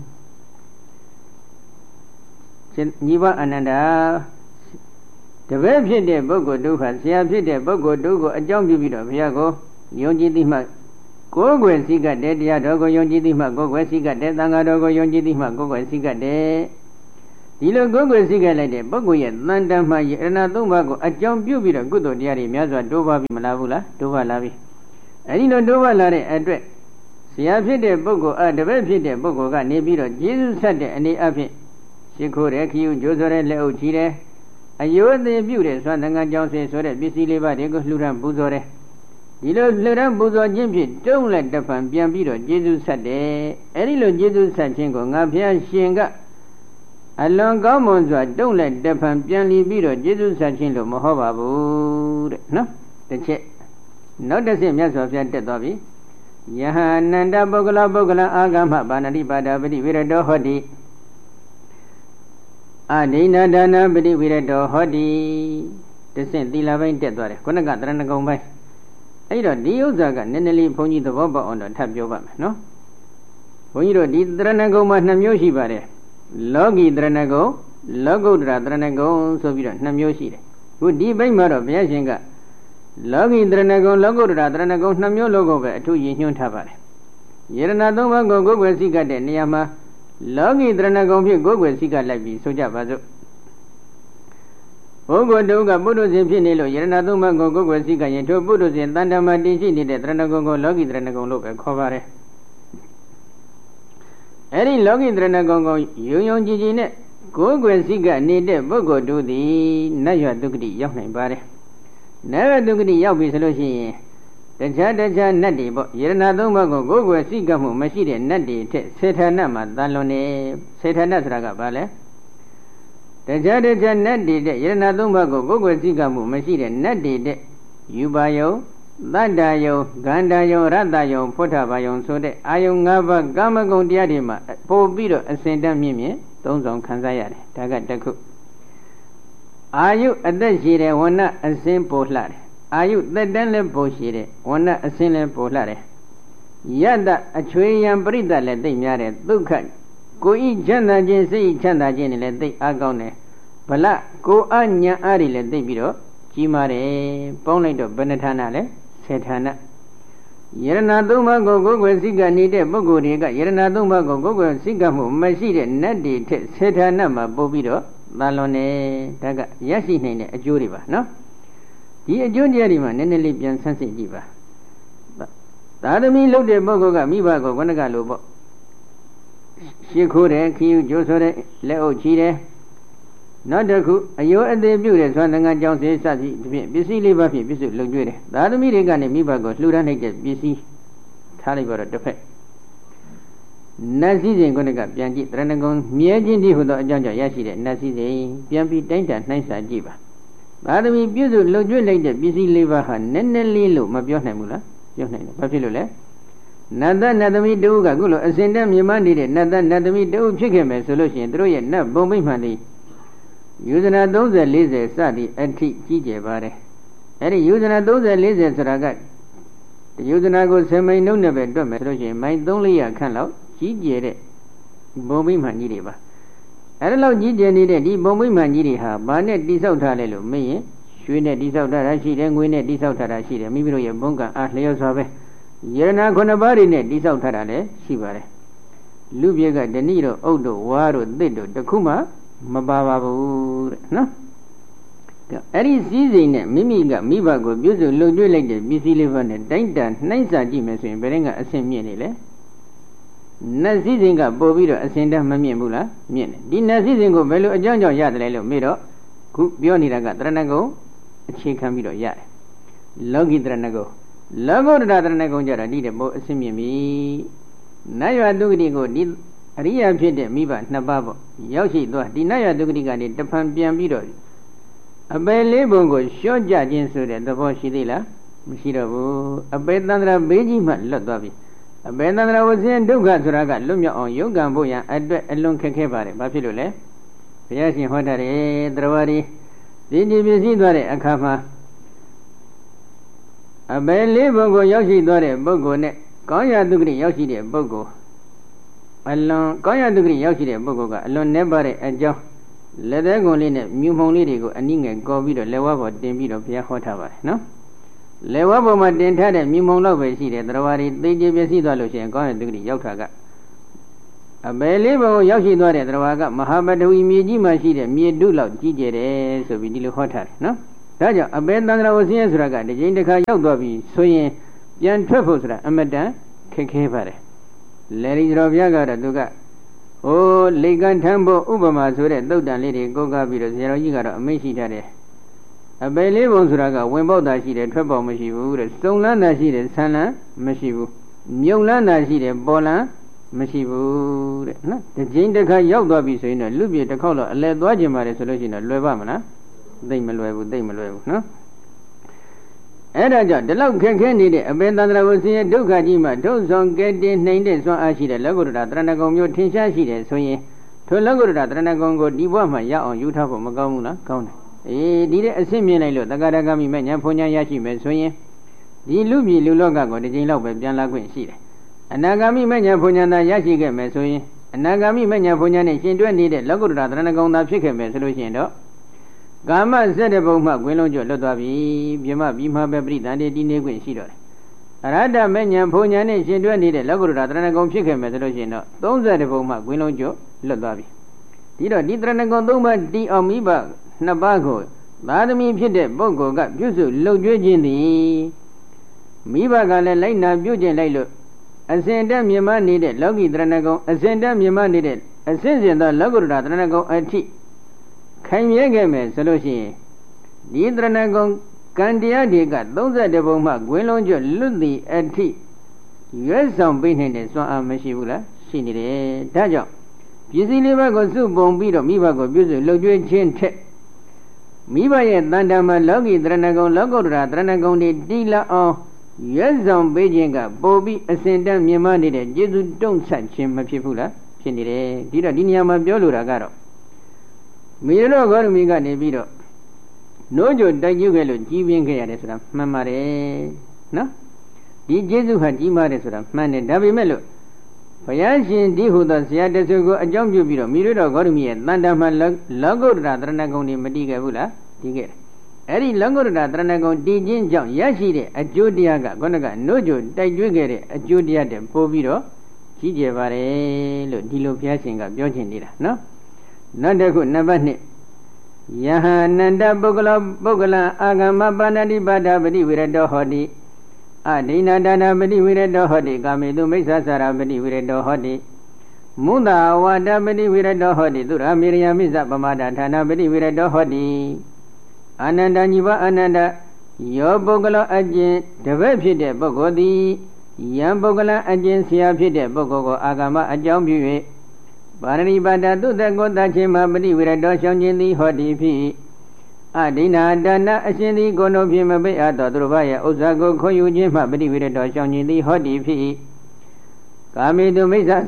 ညီဝအနန္ဒာတပည့်ဖြစ်တဲ့ပုဂ္ဂိုလ်ဒုက္ခဆရာဖြစ်တဲ့ပုဂ္ဂိုလ်တို့ကိုအကြောင်းပြုပြီးတော့ဘုရားကိုယုံကြည်သိမှကိုယ်ွယ်စိကတဲ့တရားတော်ကိုယုံကြည်သိမှကိုယ်ွယ်စိကတဲ့သံဃာတော်ကိုယုံကြည်သိမှကိုယ်ွယ်စိကတဲ့ဒီလိုကိုယ်ကိုယ်စိတ်ကလိုက်တဲ့ပုဂ္ဂိုလ်ရဲ့တန်တမ်းမှယရဏသုံးပါးကိုအကြောင်းပြုပြီးတော့ကုသိုလ်တရားတွေများစွာတိုးပါပြီမလားဘူးလားတိုးပါလာပြီအဲဒီလိုတိုးပါလာတဲ့အတွက်ဆရာဖြစ်တဲ့ပုဂ္ဂိုလ်တပည့်ဖြစ်တဲ့ပုဂ္ဂိုလ်ကနေပြီးတော့ကျေးဇူးဆက်တဲ့အနေအချင်းရှိခိုးတယ်ခီးယူကြိုးဆိုတဲ့လက်အုပ်ချီတယ်အယိုးအသေးပြုတဲ့သွန်သံဃာကြောင့်စေဆိုတဲ့ပစ္စည်းလေးပါးတွေကိုလှူဒန်းပူဇော်တယ်ဒီလိုလှူဒန်းပူဇော်ခြင်းဖြင့်တုံးလက်တဖန်ပြန်ပြီးတော့ကျေးဇူးဆက်တယ်အဲဒီလိုကျေးဇူးဆက်ခြင်းကိုငါဘုရားရှင်ကအလွန်ကောင်းမွန်စွာတုံးလက်တဖန်ပြန်လီပြီးတော့ကျေးဇူးဆက်ခြင်းလို့မဟုတ်ပါဘူးတဲ့နော်တစ်ချက်နောက်တစ်ချက်မြတ်စွာဘုရားတက်သွားပြီယဟန္တပုဂ္ဂလအာဂမဘာဏတိပါဒပတိဝိရတောဟောတိအဒိဏဒါနပတိဝိရတောဟောတိတစ်ဆင့်သီလပိုင်းတက်သွားတယ်ခုနကတရဏဂုံပိုင်းအဲ့တော့ဒီဥစ္စာကနည်းနည်းလေးဘုန်းကြီးသဘောပေါက်အောင်တော့ထပ်ပြောပါမယ်နော်ဘုန်းကြီးတို့ဒီတရဏဂုံမှာ2မျိုးရှိပါတယ်လောကီတရဏဂုံလောကုတ္တရာတရဏဂုံဆိုပြီးတော့2မျိုးရှိတယ်ခုဒီဘိတ်မှာတော့ဘုရားရှင်ကလောကီတရဏဂုံလောကုတ္တရာတရဏဂုံ2မျိုးလုံးကိုပဲအထူးရည်ညွှန်းထားပါတယ်ယရဏသုံးပါးကိုကိုယ်ွယ်စိတ်ကတဲ့နေရာမှာလောကီတရဏဂုံဖြင့်ကိုယ်ွယ်စိတ်ကလိုက်ပြီးဆိုကြပါစို့ဘုဂ္ဂဝတ္တုကပုထုဇဉ်ဖြစ်နေလို့ယရဏသုံးပါးကိုကိုယ်ွယ်စိတ်ကရင်ထိုပုထုဇဉ်တန်တမာတင်ရှိနေတဲ့တရဏဂုံကိုလောကီတရဏဂုံလို့ပဲခေါ်ပါတယ်အဲဒီလောကီတရဏဂုံကိုယုံယုံကြည်ကြည်နဲ့ကိုယ်ွယ်စိတ်ကနေတဲ့ပုဂ္ဂိုလ်တို့သည်နတ်ရွဒုက္ခတိရောက်နိုင်ပါတယ်နတ်ရွဒုက္ခတိရောက်ပြီဆိုလို့ရှိရင်တခြားနတ်တွေပေါ့ယရဏသုံးပါးကိုကိုယ်ွယ်စိတ်ကမှုမရှိတဲ့နတ်တွေထက်စေထာနတ်မှာတန်လွန်နေစေထာနတ်ဆိုတာကဘာလဲတခြားနတ်တွေတဲ့ယရဏသုံးပါးကိုကိုယ်ွယ်စိတ်ကမှုမရှိတဲ့နတ်တွေတဲ့ယူပါယုံသတ္တယုံဂန္ဓာယုံရတ္တယုံဖုဋ္ဌဘာယုံဆိုတဲ့အာယုံ၅ပါးကာမဂုဏ်တရားတွေမှာပို့ပြီးတော့အစဉ်တန်းမြင့်သုံးဆောင်ခံစားရတယ်ဒါကတစ်ခုအာယုအသက်ရှိတဲ့ဝဏ္ဏအစဉ်ပို့လှတယ်အာယုသက်တမ်းလည်းပို့ရှိတယ်ဝဏ္ဏအစဉ်လည်းပို့လှတယ်ယတ္တအချွေယံပရိသတ်လည်းသိများတယ်ဒုက္ခကိုယ်ဤချမ်းသာခြင်းစိတ်ဤချမ်းသာခြင်းတွေလည်းသိအားကောင်းတယ်ဗလကိုယ်အညာအားတွေလည်းသိပြီးတော့ကြီးမားတယ်ပေါင်းလိုက်တော့ဘယ်နှဌာနလဲ10ဌာနယရဏသုံးပါးကိုကိုယ်ွယ်စိတ်ကနေတဲ့ပုဂ္ဂိုလ်တွေကယရဏသုံးပါးကိုကိုယ်ွယ်စိတ်ကမှုမရှိတဲ့နတ်တွေထက်10ဌာနမှာပို့ပြီးတော့သာလွန်တယ်ဒါကရရှိနိုင်တဲ့အကျိုးတွေပါနော်ဒီအကျိုးတရားတွေမှာနည်းနည်းလေးပြန်ဆန်းစစ်ကြည့်ပါသာသမီလုပ်တဲ့ပုဂ္ဂိုလ်ကမိဘကိုခုနကလိုပေါ့ရှ िख ိုးတယ်ခီးယူကြိုးဆိုတဲ့လက်အုပ်ချီတယ်နောက်တစ်ခုအယိုးအသေးပြုတဲ့သွန်သံဃာကြောင့်စေစသည်ဖြင့်ပစ္စည်းလေးပါးဖြင့်ပြည့်စုံလုံကျွေးတယ်သာသမီတွေကနေမိဘကိုလှူဒန်းလိုက်တဲ့ပစ္စည်းထားလိုက်ပါတော့တစ်ဖက်နတ်စည်းစိမ်ခုနကပြန်ကြည့်တရဏဂုံမြဲခြင်းတည်းဟူသောအကြောင်းကြောင့်ရရှိတဲ့နတ်စည်းစိမ်ပြန်ပြီးတိုင်းတာနှိုင်းစာကြည့်ပါသာသမီပြည့်စုံလုံကျွေးလိုက်တဲ့ပစ္စည်းလေးပါးဟာနည်းနည်းလေးလို့မပြောနိုင်ဘူးလားပြောနိုင်တယ်ဘာဖြစ်လို့လဲနတ်သမီးတူကခုလိုအစဉ်တည်းမြင်မနေတဲ့နတ်သမီးတူဖြစ်ခဲ့မယ်ဆိုလို့ရှိရင်တို့ရဲ့နတ်ဘုံမိမှန်ဒီယူဇနာ30 40စသည်အထိကြီးကျယ်ပါတယ်အဲဒီယူဇနာ30 40ဆိုတာကယူဇနာကို10မိန်နှုတ်နဲ့ပဲတွက်မယ်ဆိုလို့ရှိရင်မိုင်300ခန့်လောက်ကြီးကျယ်တဲ့ဘုံမိမှန်ကြီးတွေပါအဲဒီလောက်ကြီးကျယ်နေတဲ့ဒီဘုံမိမှန်ကြီးတွေဟာဘာနဲ့တိဆောက်ထားလဲလို့မေးရင်ရွှေနဲ့တိဆောက်ထားတာရှိတယ်ငွေနဲ့တိဆောက်ထားတာရှိတယ်မိမိတို့ရဲ့ဘုံကံအားလျော်စွာပဲယရဏ9ပါးတွေနဲ့တိဆောက်ထားတာလည်းရှိပါတယ်လူပြေကဓဏိတို့အုတ်တို့ဝါတို့သစ်တို့တခုမှမပါပါဘူးတဲ့နော်အဲ့ဒီစည်းစိမ်နဲ့မိမိကမိဘကိုပြုစုလုံကျွေးလိုက်တဲ့ပစ္စည်းလေးပါးနဲ့တိုင်းတာနှိုင်းစာကြည့်မယ်ဆိုရင်ဘယ်ရင်ကအဆင့်မြင့်နေလဲနတ်စည်းစိမ်ကပို့ပြီးတော့အဆင့်တန်းမမြင့်ဘူးလားမြင့်တယ်ဒီနတ်စည်းစိမ်ကိုဘယ်လိုအကြောင်းကြောင့်ရတယ်လဲလို့မေးတော့ခုပြောနေတာကတရဏဂုံအခြေခံပြီးတော့ရတယ်လောကီတရဏဂုံလောကုတ္တရာတရဏဂုံကြတော့ဒီတဲ့ပို့အဆင့်မြင့်ပြီနတ်ရွာဒုက္ခတိကိုဒီအရိယာဖြစ်တဲ့မိဘ2ပါးပေါ့ရောက်ရှိသွားဒီနတ်ရွာဒုက္ခတိကနေတဖန်ပြန်ပြီးတော့အပေလေးပုံကိုလျှော့ကြခြင်းဆိုတဲ့သဘောရှိသေးလားမရှိတော့ဘူးအပေသန္တရာဘေးကြီးမှလွတ်သွားပြီအပေသန္တရာဝဇင်းဒုက္ခဆိုတာကလွတ်မြောက်အောင်ယုတ်ကံဖို့ရန်အတွက်အလွန်ခက်ခဲပါတယ်ဘာဖြစ်လို့လဲဘုရားရှင်ဟောတာတယ်တရားဝရီဒီပစ္စည်းသွားတဲ့အခါမှာအပေလေးပုံကိုရောက်ရှိသွားတဲ့ပုဂ္ဂိုလ်နဲ့ကောင်းရာဒုက္ခတိရောက်ရှိတဲ့ပုဂ္ဂိုလ်အလွန်ကောင်းရာဒုက္ခတိရောက်ရှိတဲ့ပုဂ္ဂိုလ်ကအလွန်နည်းပါတဲ့အကြောင်းလက်သေးကုန်လေးနဲ့မြူမှုံလေးတွေကိုအနည်းငယ်ကော်ပြီးတော့လက်ဝါးပေါ်တင်ပြီးတော့ဘုရားဟောထားပါတယ်နော်လက်ဝါးပေါ်မှာတင်ထားတဲ့မြူမှုံလောက်ပဲရှိတယ်တရားဝါရီသိကြပျက်စီးသွားလို့ရှိရင်ကောင်းရာဒုက္ခတိရောက်တာကအဘယ်လေးဘုံရောက်ရှိသွားတဲ့တရားကမဟာပတဝီမြေကြီးမှာရှိတဲ့မြေတုလောက်ကြီးကျယ်တယ်ဆိုပြီးဒီလိုဟောထားတယ်နော်ဒါကြောင့်အဘယ်သံဃာဝဆင်းရဲဆိုတာကတစ်ချိန်တစ်ခါရောက်သွားပြီဆိုရင်ပြန်ထွက်ဖို့ဆိုတာအမတန်ခက်ခဲပါတယ်လေရီတော်ဘုရားကတော့သူကဟိုလေကံထမ်းဖို့ဥပမာဆိုတဲ့သုတ်တန်လေးတွေကိုးကားပြီးတော့ဆရာတော်ကြီးကတော့အမိန့်ရှိထားတယ်အပယ်လေးပုံဆိုတာကဝင်ပေါက်တာရှိတယ်ထွက်ပေါက်မရှိဘူးတဲ့စုံလန်းတာရှိတယ်ဆန်းလန်းမရှိဘူးမြုပ်လန်းတာရှိတယ်ပေါ်လန်းမရှိဘူးတဲ့နော်တစ်ချိန်တစ်ခါရောက်သွားပြီဆိုရင်တော့လူပြေတစ်ခေါက်တော့အလဲသွားခြင်းပါတယ်ဆိုလို့ရှိရင်တော့လွယ်ပါမလားသိမလွယ်ဘူးနော်အဲ့ဒါကြောင့်ဒီလောက်ခက်ခဲနေတဲ့အပင်သန္တရာဝဆင်းရဲဒုက္ခကြီးမှာဒုဆောင်ကဲတင်နှိမ့်တဲ့စွမ်းအားရှိတဲ့လောကုတ္တရာတရဏဂုံမျိုးထင်ရှားရှိတယ်ဆိုရင်ထိုလောကုတ္တရာတရဏဂုံကိုဒီဘဝမှာရအောင်ယူထားဖို့မကောင်းဘူးလားကောင်းတယ်ဒီတဲ့အဆင့်မြင်လိုက်လို့တက္ကရာဂမိမဲ့ညာဘုံညာရရှိမယ်ဆိုရင်ဒီလူပြည်လူလောကကိုတစ်ချိန်လောက်ပဲပြန်လာခွင့်ရှိတယ်အနာဂမိမဲ့ညာဘုံညာသာရရှိခဲ့မယ်ဆိုရင်အနာဂမိမဲ့ညာဘုံညာနဲ့ရှင်တွဲနေတဲ့လောကုတ္တရာတရဏဂုံသာဖြစ်ခဲ့မယ်ဆိုလို့ရှိရင်တော့ကာမစက်တဲ့ဘုံမှခွင်းလုံးကျွတ်လွတ်သွားပြီပြမပြီးမှပဲပြိတန်တည်တည်နေခွင့်ရှိတော့တယ်အရဟတမဉ္ဇဉ်ဘုံညာနဲ့ရှင်တွဲနေတဲ့လောကုတ္တရာတရဏဂုံဖြစ်ခဲ့မယ်ဆိုလို့ရှိရင်တော့30ဘုံမှခွင်းလုံးကျွတ်လွတ်သွားပြီဒီတော့ဒီတရဏဂုံ3ပါးတီအောင်မိဘ2ပါးကိုသာသမီဖြစ်တဲ့ပုဂ္ဂိုလ်ကပြုစုလှုပ်ကြွေးခြင်းသည်မိဘကလည်းလိုက်နာပြုခြင်းလိုက်လို့အစဉ်တည်းမြင်မနေတဲ့လောကီတရဏဂုံအစဉ်တည်းမြင်မနေတဲ့အစဉ်စဉ်သောလောကုတ္တရာတရဏဂုံအထိခိုင်မြဲခဲ့မယ်ဆိုလို့ရှိရင်ဒီတရဏဂုံကံတရားတွေက32ဘုံမှဂွင်းလုံးကျွတ်လွတ်သည့်အထိရွေးဆောင်ပေးနိုင်တဲ့စွမ်းအားမရှိဘူးလားရှိနေတယ်ဒါကြောင့်ပစ္စည်းလေးပါးကိုစုပုံပြီးတော့မိဘကိုပြုစုလှုပ်ကြွေးခြင်းထက်မိဘရဲ့တန်တမှာလောကီတရဏဂုံလောကုတ္တရာတရဏဂုံတွေတီးလာအောင်ရွေးဆောင်ပေးခြင်းကပိုပြီးအစဉ်တန်းမြင်မနေတဲ့ကျေစုတုံ့ဆက်ခြင်းမဖြစ်ဘူးလားဖြစ်နေတယ်ဒီတော့ဒီနေရာမှာပြောလိုတာကတော့မိရတော်ဂေါရမီကနေပြီးတော့နိုးကြတိုက်ကျုပ်ခဲ့လို့ကြီးပြင်းခဲ့ရတယ်ဆိုတာမှန်ပါတယ်နော်ဒီကျေးဇူးဟာကြီးမားတယ်ဆိုတာမှန်တယ်ဒါပေမဲ့လို့ဘုရားရှင်ဒီဟုသောဆရာတဆူကိုအကြောင်းပြုပြီးတော့မိရတော်ဂေါရမီရဲ့တန်တမှာလောကုတ္တရာတရဏဂုံတွေမတည်ခဲ့ဘူးလားတည်ခဲ့တယ်အဲ့ဒီလောကုတ္တရာတရဏဂုံတည်ခြင်းကြောင့်ရရှိတဲ့အကျိုးတရားကခေါင်းကနိုးကြတိုက်ကျွေးခဲ့တဲ့အကျိုးတရားတဲ့ပို့ပြီးတော့ကြီးကျယ်ပါတယ်လို့ဒီလိုဘုရားရှင်ကပြောချင်နေတာနော်နောက်တစ်ခုနံပါတ်2ယဟနန္တပုဂ္ဂလအာဂမပါဏတိပါဒပတိဝိရတောဟောတိအဒိဏဒါနပတိဝိရတောဟောတိကာမေတုမိစ္ဆာစာရပတိဝိရတောဟောတိမုဒ္ဒဝါဒပတိဝိရတောဟောတိသူရမေရယမိစ္ဆပမဒဌာနပတိဝိရတောဟောတိအာနန္ဒညီဘအာနန္ဒယောပုဂ္ဂလောအကျင့်တပည့်ဖြစ်တဲ့ပုဂ္ဂိုလ်သည်ယံပုဂ္ဂလအကျင့်ဆရာဖြစ်တဲ့ပုဂ္ဂိုလ်ကိုအာဂမအကြောင်းပြု၍ပါရဏိပါဒသုတကောတချင်းမှာပฏิဝိရတောရှောင်းခြင်းသည်ဟောတိဖြစ်အဒိနာဒါနအရှင်သည်ကိုယ်တော်ဖြင့်မပိအပ်သောသူတို့ဘာရဲ့ဥစ္စာကိုခွန်ယူခြင်းမှပฏิဝိရတောရှောင်းခြင်းသည်ဟောတိဖြစ်ကာမေတုမိစ္ဆာ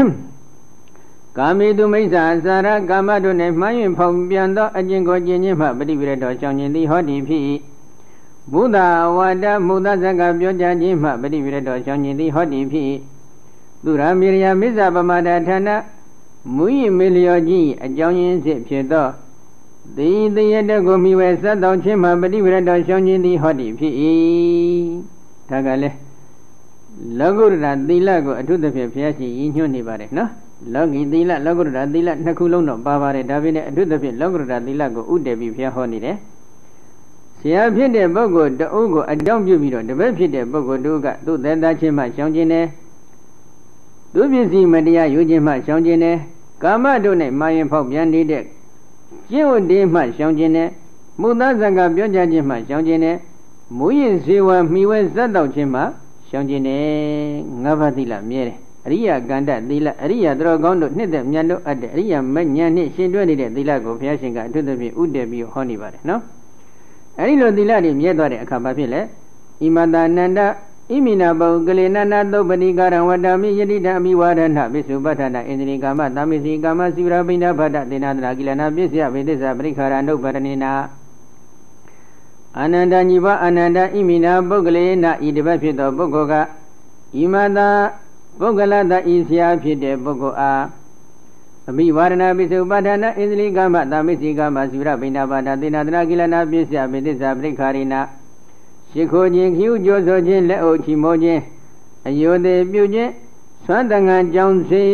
စာရကာမတို့နှင့်မှန်း၍ဖောင်ပြန်သောအကျင့်ကိုကျင့်ခြင်းမှပฏิဝိရတောရှောင်းခြင်းသည်ဟောတိဖြစ်ဘုဒ္ဓဝါဒမုဒ္ဒဇကပြောကြားခြင်းမှပฏิဝိရတောရှောင်းခြင်းသည်ဟောတိဖြစ်သူရမေရယမိစ္ဆပမဒဌာနမူရင်မေလျောကြီးအကြောင်းရင်းစစ်ဖြစ်သောသေတရတကိုမိဝဲစတ်တော်ချင်းမှပฏิဝရတော်ရှောင်းခြင်းသည်ဟောတိဖြစ်၏ဒါကလည်းလောကုတ္တရာသီလကိုအထုသဖြင့်ဘုရားရှင်ရည်ညွှန်းနေပါတယ်နော်လောကီသီလလောကုတ္တရာသီလနှစ်ခုလုံးတော့ပါပါတယ်ဒါပေမဲ့အထုသဖြင့်လောကုတ္တရာသီလကိုဥတည်ပြီးဘုရားဟောနေတယ်ဆရာဖြစ်တဲ့ပုဂ္ဂိုလ်တအုပ်ကိုအကြောင်းပြုပြီးတော့တပည့်ဖြစ်တဲ့ပုဂ္ဂိုလ်တို့ကသူ့သက်သားချင်းမှရှောင်းခြင်းနဲ့သူပစ္စည်းမတရားယူခြင်းမှရှောင်ခြင်းနဲ့ကာမတို့နဲ့မာရင်ဖောက်ပြန်နေတဲ့ကျင့်ဝတ်တွေမှရှောင်ခြင်းနဲ့မုသဇံကပြောကြခြင်းမှရှောင်ခြင်းနဲ့မူရင်ဇေဝမှီဝဲဇတ်တော်ခြင်းမှရှောင်ခြင်းနဲ့ငါးပါးသီလမြဲတယ်အရိယကန္တသီလအရိယသရောကောင်းတို့နှစ်သက်မြတ်လို့အပ်တဲ့အရိယမဉ္ဇဉ်နဲ့ရှင်တွဲနေတဲ့သီလကိုဘုရားရှင်ကအထုသဖြင့်ဥတည်ပြီးဟောနေပါတယ်နော်အဲဒီလိုသီလတွေမြဲသွားတဲ့အခါဘာဖြစ်လဲဣမတနန္ဒဣမိနာပုဂ္ဂလေနနာသုပ္ပတိကာရံဝတ္တမိယတိတအမိဝါဒနာပိစုပဋ္ဌာနာဣန္ဒြေကာမသာမိစီကာမစီဝရပိဏဘဒ္ဒသေနာတနာကိလနာပစ္စယဝိသစ္စပရိခာရနုပ္ပရဏိနာအာနန္ဒညီဘအာနန္ဒဣမိနာပုဂ္ဂလေနဤတပတ်ဖြစ်သောပုဂ္ဂိုလ်ကဣမတာပုဂ္ဂလတဤဆရာဖြစ်တဲ့ပုဂ္ဂိုလ်အားအမိဝါဒနာပိစုပဋ္ဌာနာဣန္ဒြေကာမသာမိစီကာမစီဝရပိဏဘဒ္ဒသေနာတနာကိလနာပစ္စယဝိသစ္စပရိခာရိနာရှိခိုးခြင်းခ ्यू ကြိုးဆိုခြင်းလက်အုပ်ချီမိုးခြင်းအယုသေးပြုခြင်းဆွမ်းတငံကြောင်းစေ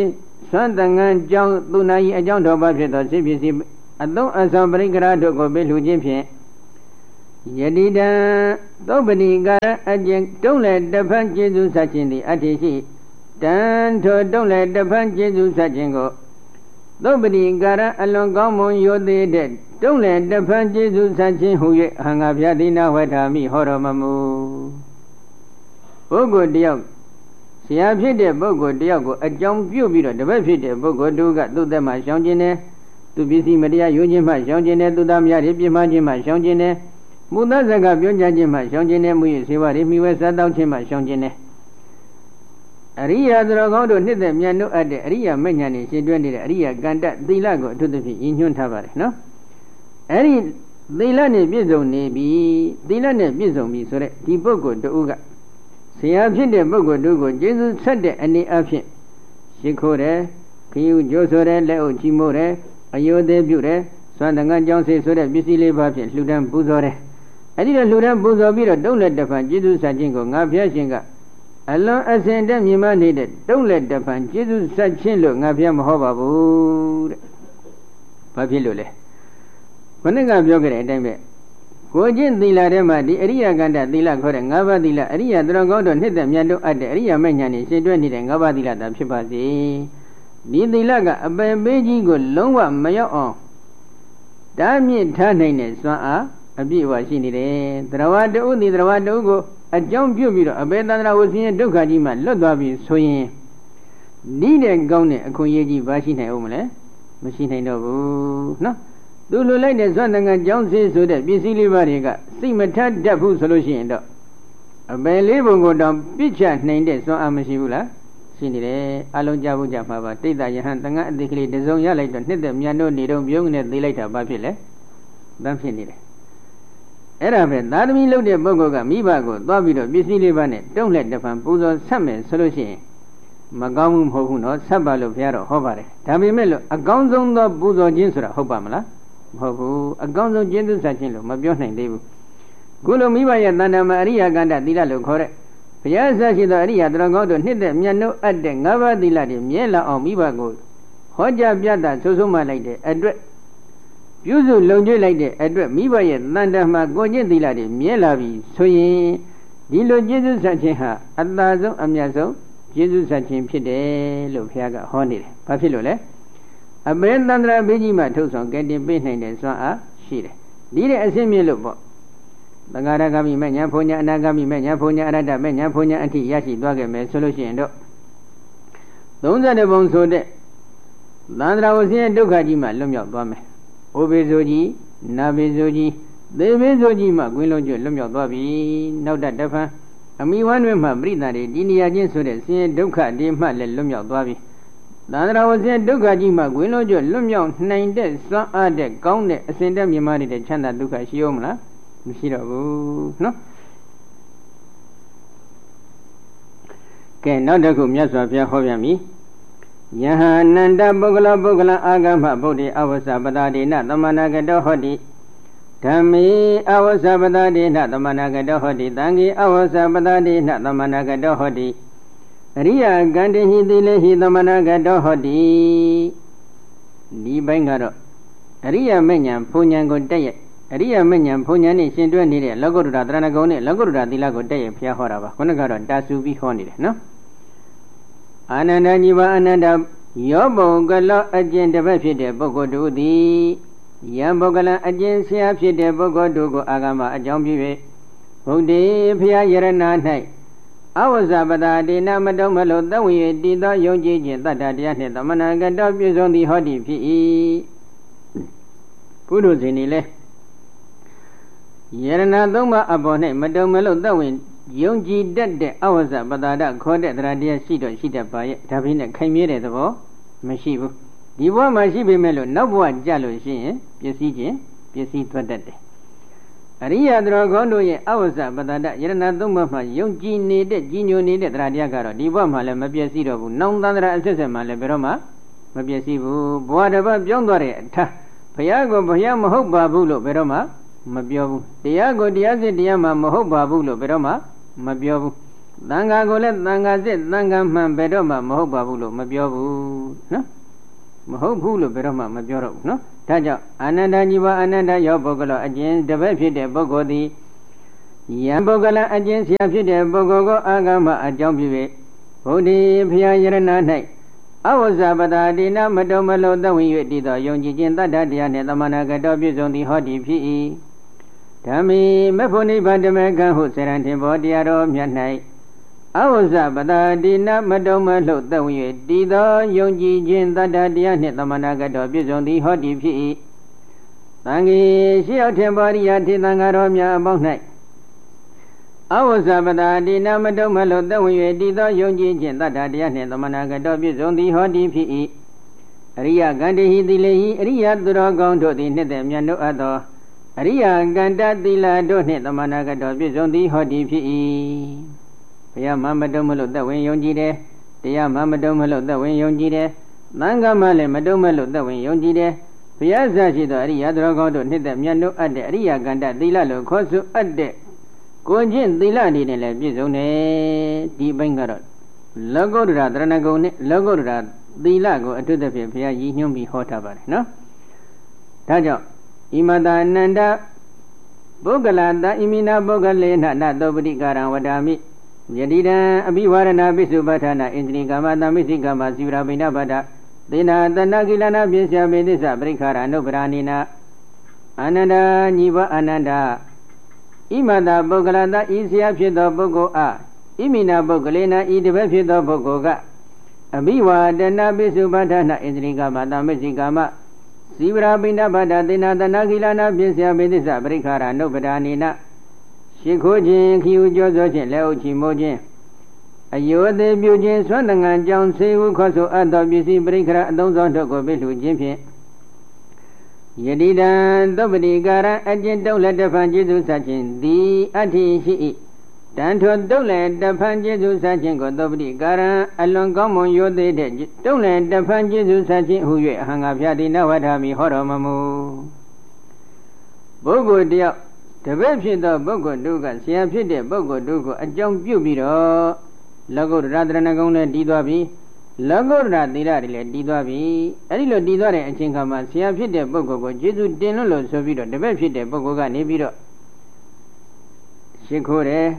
စွမ်းတန်ငန်းကြောင့်သူနာယီအကြောင်းတော်ပါဖြစ်သောစိပစ္စည်းအသုံးအဆောင်ပရိကရာတို့ကိုပေးလှူခြင်းဖြင့်ယတိတံသုပ္ပတိကာရအကျင့်တုံးလည်းတဖန်ကျေစုဆက်ခြင်းသည်အတ္တိရှိတန်ထိုတုံးလည်းတဖန်ကျေစုဆက်ခြင်းကိုသုပ္ပတိကာရအလွန်ကောင်းမွန်ရိုသေတဲ့တုံးလည်းတဖန်ကျေစုဆက်ခြင်းဟူ၍အဟံငါဗျာတိနာဝထာမိဟောတော်မမူပုဂ္ဂိုလ်တယောက်ဆရာဖြစ်တဲ့ပုဂ္ဂိုလ်တယောက်ကိုအကြောင်းပြုပြီးတော့တပည့်ဖြစ်တဲ့ပုဂ္ဂိုလ်တို့ကသူ့သက်မှရှောင်ခြင်းနဲ့သူပစ္စည်းမတရားယူခြင်းမှရှောင်ခြင်းနဲ့သူသားများတွေပြင်းမှခြင်းမှရှောင်ခြင်းနဲ့မူသဇကပြောကြခြင်းမှရှောင်ခြင်းနဲ့မူရစေဝါတွေမိဝဲစားတောင်းခြင်းမှရှောင်ခြင်းနဲ့အရိယာသူတော်ကောင်းတို့နှစ်သက်မြတ်နိုးအပ်တဲ့အရိယာမဉ္ဇဉ်နဲ့ရှင်တွဲနေတဲ့အရိယာကန္တသီလကိုအထုသဖြင့်ရည်ညွှန်းထားပါတယ်နော်အဲ့ဒီသီလနဲ့ပြည့်စုံနေပြီသီလနဲ့ပြည့်စုံပြီဆိုတဲ့ဒီပုဂ္ဂိုလ်တူကဆရာဖြစ်တဲ့ပုဂ္ဂိုလ်တို့ကိုကျေးဇူးဆက်တဲ့အနေအချင်းရှိခိုးတယ်ခယူကြိုးဆိုတယ်လက်အုပ်ချီးမိုးတယ်အယုသေးပြုတယ်စွမ်းတန်ငန်းကြောင်းစေဆိုတဲ့ပစ္စည်းလေးပါဖြင့်လှူဒန်းပူဇော်တယ်အဲ့ဒီတော့လှူဒန်းပူဇော်ပြီးတော့တုံးလက်တဖန်ကျေးဇူးဆက်ခြင်းကိုငါဘုရားရှင်ကအလွန်အစင်တက်မြင်မနေတဲ့တုံးလက်တဖန်ကျေးဇူးဆက်ခြင်းလို့ငါဘုရားမဟောပါဘူးတဲ့ဘာဖြစ်လို့လဲခொနည်းကပြောခဲ့တဲ့အတိုင်းပဲကိုကျင့်သီလထဲမှာဒီအရိယာကန္တသီလခေါ်တဲ့၅ပါးသီလအရိယာသူတော်ကောင်းတို့နှစ်သက်မြတ်တို့အပ်တဲ့အရိယာမဉ္ဇဉ်နဲ့ရှင်းတွဲနေတဲ့၅ပါးသီလသာဖြစ်ပါစေဒီသီလကအပယ်ပေးကြီးကိုလုံးဝမရောက်အောင်တားမြစ်ထားနိုင်တဲ့စွမ်းအားအပြည့်အဝရှိနေတယ်သရဝတ္တုသည်သရဝတ္တုကိုအကြောင်းပြုပြီးတော့အဘယ်သန္တရာဝဆင်းရဲဒုက္ခကြီးမှလွတ်သွားပြီဆိုရင်ဒီတဲ့ကောင်းတဲ့အခွင့်အရေးကြီးဘာရှိနိုင်အောင်မလဲမရှိနိုင်တော့ဘူးနော်သူလိုလိုက်တဲ့စွမ်းတန်ငါကြောင်းစေးဆိုတဲ့ပစ္စည်းလေးပါးတွေကစိတ်မထတတ်ဘူးဆိုလို့ရှိရင်တော့အပယ်လေးပုံကိုတောင်ပြစ်ချနိုင်တဲ့စွမ်းအားမရှိဘူးလားရှိနေတယ်အလုံးကြဖို့ကြမှာပါတိတ်တယဟန်တန်ငါအတိကလေးတစုံရလိုက်တော့နှစ်သက်မြတ်တို့နေတော့ပြုံးနေသေးလိုက်တာဘာဖြစ်လဲတန်းဖြစ်နေတယ်အဲ့ဒါပဲသာသမီလုပ်တဲ့ပုဂ္ဂိုလ်ကမိဘကိုသွားပြီးတော့ပစ္စည်းလေးပါးနဲ့တုံးလက်တဖန်ပူဇော်ဆက်မယ်ဆိုလို့ရှိရင်မကောင်းဘူးမဟုတ်ဘူးနော်ဆက်ပါလို့ဘုရားတော်ဟောပါတယ်ဒါပေမဲ့လို့အကောင်းဆုံးသောပူဇော်ခြင်းဆိုတာဟုတ်ပါမလားမဟုတ်ဘူးအကောင်းဆုံးကျေးဇူးဆက်ခြင်းလို့မပြောနိုင်သေးဘူးခုလိုမိဘရဲ့တဏ္ဍာမှာအရိယာကန္တသီလလို့ခေါ်တဲ့ဘုရားဆက်ရှိသောအရိယာတော်ကောင်းတို့နှစ်သက်မြတ်နိုးအပ်တဲ့၅ပါးသီလတွေမြဲလာအောင်မိဘကိုဟောကြားပြတာဆိုဆုံးမလိုက်တဲ့အတွက်ပြုစုလုံကျွေးလိုက်တဲ့အတွက်မိဘရဲ့တဏ္ဍာမှာကိုကျင့်သီလတွေမြဲလာပြီဆိုရင်ဒီလိုကျေးဇူးဆက်ခြင်းဟာအသာဆုံးအမြတ်ဆုံးကျေးဇူးဆက်ခြင်းဖြစ်တယ်လို့ဘုရားကဟောနေတယ်ဘာဖြစ်လို့လဲအဘယ်တန္တရာဘေးကြီးမှထုတ်ဆောင်ကဲတင်ပေးနိုင်တဲ့စွမ်းအားရှိတယ်ဒီတဲ့အစင်းမြင့်လို့ပေါ့သံဃာရဂမိမဲ့ညာဘုံညာအနာဂမိမဲ့ညာဘုံညာအရတ္တမဲ့ညာဘုံညာအထိရရှိသွားခဲ့မယ်ဆိုလို့ရှိရင်တော့32ပုံဆိုတဲ့သန္တရာဝဆင်းရဲဒုက္ခကြီးမှလွတ်မြောက်သွားမယ်။အိုဘေဇိုကြီးနာဘေဇိုကြီးသေဘေဇိုကြီးမှကွင်းလုံးကျွတ်လွတ်မြောက်သွားပြီ။နောက်တဖန်အမိဝမ်းတွင်မှပြိတ္တာတွေဒီနေရာချင်းဆိုတဲ့ဆင်းရဲဒုက္ခတွေမှလည်းလွတ်မြောက်သွားပြီ။သန္တရာဝဆင်းရဲဒုက္ခကြီးမှကွင်းလုံးကျွတ်လွတ်မြောက်နိုင်တဲ့စွမ်းအားတဲ့ကောင်းတဲ့အစဉ်တက်မြင်မာတဲ့ချမ်းသာဒုက္ခရှိအောင်မလား။မရှိတော့ဘူးနော်ကဲနောက်တစ်ခုမြတ်စွာဘုရားဟောပြန်ပြီယဟအနန္တပုဂ္ဂလအာဂမဗုဒ္ဓေအဝဆပတာဒေနသမဏဂတောဟောတိဓမ္မေအဝဆပတာဒေနသမဏဂတောဟောတိသံဃေအဝဆပတာဒေနသမဏဂတောဟောတိအရိယကန္တေဟိတိလေဟိသမဏဂတောဟောတိဒီဘိုင်းကတော့အရိယမဉ္ဇဉ်ဘုံဉဏ်ကိုတက်ရဲ့အရိယာမဉ္ဇဉ်ဘုံဉဏ်နဲ့ရှင်တွဲနေတဲ့လောကုတ္တရာတရဏဂုံနဲ့လောကုတ္တရာသီလကိုတက်ရဖျားဟောတာပါခုနကတော့တာစုပြီးဟောနေတယ်နော်အာနန္ဒညီပါအာနန္ဒယောဘုံကလောအကျင့်တစ်ပတ်ဖြစ်တဲ့ပုဂ္ဂိုလ်တို့သည်ယံပုဂ္ဂလအကျင့်ဆရာဖြစ်တဲ့ပုဂ္ဂိုလ်တို့ကိုအာဂမအကြောင်းပြု၍ဘုဒ္ဓေဖျားယရဏ၌အဝဇ္ဇပတာဒေနမတုံမလို့သဝိယတည်သောယုံကြည်ခြင်းတတ္တတရားနှင့်သမဏဂတောပြည့်စုံသည်ဟောတိဖြစ်၏ဘုဒ္ဓဇင်ဤလေယရဏသုံးပါးအပေါ်၌မတုံမလို့သက်ဝင်ယုံကြည်တတ်တဲ့အဝဇ္ဇပတာဒခေါ်တဲ့တရားတရားရှိတော့ရှိတတ်ပါရဲ့ဒါဖြင့်ခိုင်မြဲတဲ့သဘောမရှိဘူးဒီဘဝမှာရှိပေမဲ့လို့နောက်ဘဝကြလို့ရှိရင်ပျက်စီးသွားတတ်တယ်အရိယသရဂေါတို့ရဲ့အဝဇ္ဇပတာဒယရဏသုံးပါးမှာယုံကြည်နေတဲ့ကြီးညိုနေတဲ့တရားတရားကတော့ဒီဘဝမှာလည်းမပျက်စီးတော့ဘူးနောင်တန္တရာအဆက်ဆက်မှာလည်းဘယ်တော့မှမပျက်စီးဘူးဘဝတစ်ပတ်ပြောင်းသွားတဲ့အထဘုရားကိုဘုရားမဟုတ်ပါဘူးလို့ဘယ်တော့မှမပြောဘူးတရားကိုတရားစစ်တရားမှမဟုတ်ပါဘူးလို့ဘယ်တော့မှမပြောဘူးသံဃာကိုလည်းသံဃာစစ်သံဃာမှန်ဘယ်တော့မှမဟုတ်ပါဘူးလို့မပြောဘူးနော်မဟုတ်ဘူးလို့ဘယ်တော့မှမပြောတော့ဘူးနော်ဒါကြောင့်အာနန္ဒကြီးပါအာနန္ဒရောပုဂ္ဂလောအကျဉ်တပည့်ဖြစ်တဲ့ပုဂ္ဂိုလ်သည်ယံပုဂ္ဂလအကျဉ်ဆရာဖြစ်တဲ့ပုဂ္ဂိုလ်ကိုအာဂမအကြောင်းပြု၍ဘုဒ္ဓေဖျားယရဏ၌အဝဇ္ဇပတာတိနာမတုံမလုံးသဝင်၍တည်သောယုံကြည်ခြင်းတတ္တတရားနှင့်သမဏဂတောပြည့်စုံသည်ဟောဒီဖြစ်၏ဓမ္မေမဖို့နိဗ္ဗာန်ဓမ္မကံဟုစေရန်ထင်ဘောတရားတော်မြတ်၌အဝဇ္ဇပတာတိနာမတုံမလုံးသဝင်၍တည်သောယုံကြည်ခြင်းတတ္တတရားနှင့်သမဏဂတောပြည့်စုံသည်ဟောဒီဖြစ်၏သံဃေရှိရောက်ထင်ဘောရိယထေသံဃာတော်များအပေါင်း၌အဝဇ္ဇပတာတိနာမတုံမလုံးသဝင်၍တည်သောယုံကြည်ခြင်းတတ္တတရားနှင့်သမဏဂတောပြည့်စုံသည်ဟောဒီဖြစ်၏အရိယကန္တေဟိသီလေဟိအရိယသူတော်ကောင်းတို့သည်နှစ်သက်မြတ်တို့အပ်သောအရိယကန္တသီလတို့နှင့်သမဏဂတောပြည့်စုံသည်ဟောဒီဖြစ်၏ဘုရားမတုံမလို့သက်ဝင်ယုံကြည်တယ်တရားမတုံမလို့သက်ဝင်ယုံကြည်တယ်သံဃာမလည်းမတုံမလို့သက်ဝင်ယုံကြည်တယ်ဘုရားဆရာရှိသောအရိယသူတော်ကောင်းတို့နှစ်သက်မြတ်တို့အပ်တဲ့အရိယကန္တသီလလို့ခေါ်ဆိုအပ်တဲ့ကိုချင်းသီလအနေနဲ့လည်းပြည့်စုံတယ်ဒီဘိုင်းကတော့လောကုတ္တရာတရဏဂုံနဲ့လောကုတ္တရာသီလကိုအထွတ်သဖြင့်ဘုရားရည်ညွှန်းပြီးဟောထားပါတယ်နော်ဒါကြောင့်ဣမတအနန္တပုဂ္ဂလတဣမိနာပုဂ္ဂလေနနသောပတိကာရံဝဒာမိယတိတံအဘိဝရဏပိစုပဋ္ဌာနာဣန္ဒြိကာမတမိစိကမစီဝရဗိနဗဒသေနာတဏကိလနာပြစ္ဆာမေသစ္စာပရိခာရအနုပရာနိနာအာနန္ဒာညီဝအာနန္ဒာဣမတပုဂ္ဂလတဤဆရာဖြစ်သောပုဂ္ဂိုလ်အားဣမိနာပုဂ္ဂလေနဤတပည့်ဖြစ်သောပုဂ္ဂိုလ်ကအဘိဝဒနာပိစုပဋ္ဌာနာဣန္ဒြိကာမတမိစိကမစီဝရဗိနဗဒသေနာတဏကိလနာပြစ္ဆာမေသစ္စာပရိခာရအနုပရာနိနာရှိခိုးခြင်းခီယူကြောသောခြင်းလက်အုပ်ချီမိုးခြင်းအယောသေးပြုခြင်းဆွမ်းတငံကြောင့်ဆေဟုခေါ်ဆိုအပ်သောပစ္စည်းပရိခရအသုံးဆောင်တို့ကိုပိလှူခြင်းဖြင့်ယတိတံသုပတိကာရအကျဉ်တုံးလက်တဖန်ကျေးဇူးဆက်ခြင်းသည်အဋ္ဌိရှိ၏တန်ထိုတုံးလက်တဖန်ကျေးဇူးဆက်ခြင်းကိုသုပတိကာရအလွန်ကောင်းမွန်ရိုသေတဲ့တုံးလက်တဖန်ကျေးဇူးဆက်ခြင်းဟု၍အဟံငါဖြာတိနဝထာမိဟောတော်မမူပုဂ္ဂိုလ်တယောက်တပည့်ဖြစ်သောပုဂ္ဂိုလ်တို့ကဆရာဖြစ်တဲ့ပုဂ္ဂိုလ်တို့ကိုအကြောင်းပြုပြီးတော့လောကုတ္တရာတရဏဂုံလည်းတည်သွားပြီလောကုတ္တရာသီလတွေလည်းတည်သွားပြီအဲ့ဒီလိုတည်သွားတဲ့အချိန်ခါမှာဆရာဖြစ်တဲ့ပုဂ္ဂိုလ်ကိုကျေးဇူးတင်လို့ဆိုပြီးတော့တပည့်ဖြစ်တဲ့ပုဂ္ဂိုလ်ကနေပြီးတော့ရှိခိုးတယ်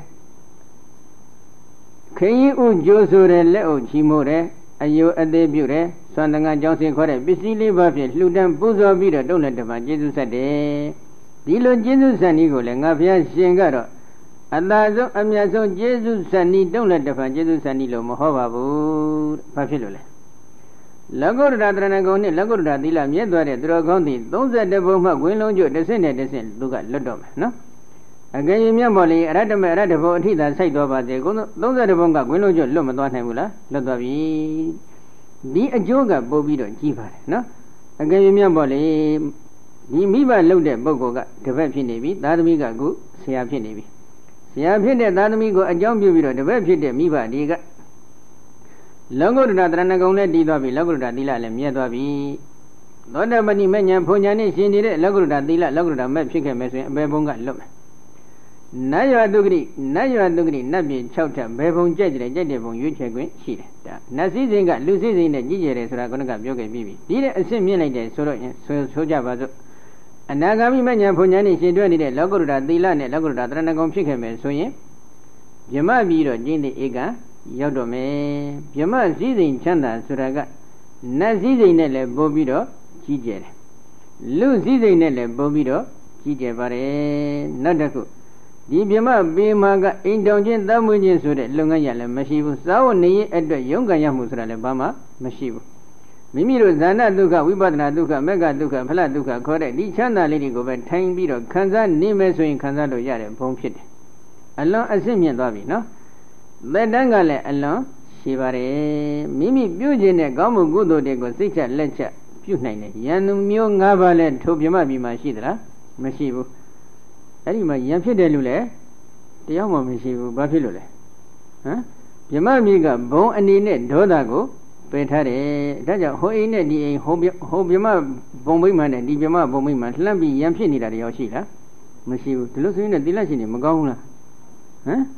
ခရင်ဥကြိုးဆိုတယ်လက်အုပ်ချီမိုးတယ်အယုအသေးပြုတယ်ဆွမ်းတငါကြောင်းစင်ခေါ်တဲ့ပစ္စည်းလေးပါးဖြင့်လှူဒန်းပူဇော်ပြီးတော့တုံးလက်တမကျေးဇူးဆက်တယ်ဒီလိုကျေးဇူးဆက်နည်းကိုလည်းငါဘုရားရှင်ကတော့အသာဆုံးအမြတ်ဆုံးကျေးဇူးဆက်နည်းတုံးလက်တဖန်ကျေးဇူးဆက်နည်းလို့မဟောပါဘူးဘာဖြစ်လို့လဲလောကုတ္တရာတရဏဂုံနဲ့လောကုတ္တရာသီလမြဲသွားတဲ့သူတော်ကောင်းသည်32ဘုံမှဝင်းလုံးကျွတ်တစ်ဆင့်နဲ့တစ်ဆင့်သူကလွတ်တော့မယ်နော်အကယ်၍မြတ်မော်လီအရတ္တမေအရတ္တဘုံအထိသာစိုက်တော်ပါစေကု32ဘုံကဝင်းလုံးကျွတ်လွတ်မသွားနိုင်ဘူးလားလွတ်သွားပြီဒီအကျိုးကပို့ပြီးတော့ကြီးပါတယ်နော်အကယ်၍မြတ်မော်လီဒီမိဘလှုပ်တဲ့ပုဂ္ဂိုလ်ကတပည့်ဖြစ်နေပြီသာသမီကခုဆရာဖြစ်နေပြီဆရာဖြစ်တဲ့သာသမီကိုအကြောင်းပြုပြီးတော့တပည့်ဖြစ်တဲ့မိဘတွေကလောကုတ္တရာတရဏဂုံလည်းတည်သွားပြီလောကုတ္တရာသီလလည်းမြဲသွားပြီသောတပတိမဉ္ဇဉ်ဘုံညာနဲ့ရှင်နေတဲ့လောကုတ္တရာသီလလောကုတ္တရာမဲ့ဖြစ်ခဲ့မယ်ဆိုရင်အဘယ်ဘုံကလွတ်မယ်နတ်ရွာတုဂတိနတ်ပြည်6ထပ်ဘယ်ဘုံကြိုက်တဲ့ဘုံရွေးချယ်ခွင့်ရှိတယ်ဒါနတ်စည်းစိမ်ကလူစည်းစိမ်နဲ့ကြီးကျယ်တယ်ဆိုတာခုနကပြောခဲ့ပြီးပြီဒီတဲ့အစ်စ်မြင့်လိုက်တယ်ဆိုတော့ဆိုကြပါစို့အနာဂါမိမဉ္ဇဉ်ဘုံညာနဲ့ရှင်တွဲနေတဲ့လောကုတ္တရာသီလနဲ့လောကုတ္တရာတရဏဂုံဖြစ်ခဲ့မယ်ဆိုရင်မြမပြီးတော့ကျင့်တဲ့ဧကရောက်တော့မယ်မြမစည်းစိမ်ချမ်းသာဆိုတာကနတ်စည်းစိမ်နဲ့လည်းပို့ပြီးတော့ကြီးကျယ်တယ်လူစည်းစိမ်နဲ့လည်းပို့ပြီးတော့ကြီးကျယ်ပါတယ်နောက်တစ်ခုဒီမြမပေမာကအိမ်တောင်ချင်းသမွေးချင်းဆိုတဲ့လုပ်ငန်းရလည်းမရှိဘူးစာဝတ်နေရေးအတွက်ရုန်းကန်ရမှုဆိုတာလည်းဘာမှမရှိဘူးမိမိတို့ဇာနာဒုက္ခဝိပဿနာဒုက္ခမဂ္ဂဒုက္ခဖလဒုက္ခခေါ်တဲ့ဒီချမ်းသာလေးတွေကိုပဲထိုင်ပြီးတော့ခံစားနေမယ်ဆိုရင်ခံစားလို့ရတဲ့ဘုံဖြစ်တယ်အလွန်အဆင့်မြင့်သွားပြီနော်သက်တမ်းကလည်းအလွန်ရှိပါတယ်မိမိပြုခြင်းတဲ့ကောင်းမှုကုသိုလ်တွေကိုစိတ်ချလက်ချပြုနိုင်တယ်ယန္တုမျိုး၅ပါးလည်းထိုပြမပြီမှာရှိသလားမရှိဘူးအဲ့ဒီမှာယံဖြစ်တယ်လို့လည်းတရားမှမရှိဘူးဘာဖြစ်လို့လဲဟမ်ပြမမြေကဘုံအနေနဲ့ဒေါသကိုပယ်ထားတယ်ဒါကြောင့်ဟိုအိမ်နဲ့ဒီအိမ်ဟိုပြမဘုံမိမှန်နဲ့ဒီပြမဘုံမိမှန်လှမ်းပြီးယံဖြစ်နေတာတယောက်ရှိလားမရှိဘူးဒီလိုဆိုရင်သီလရှင်နေမကောင်းဘူးလားဟမ်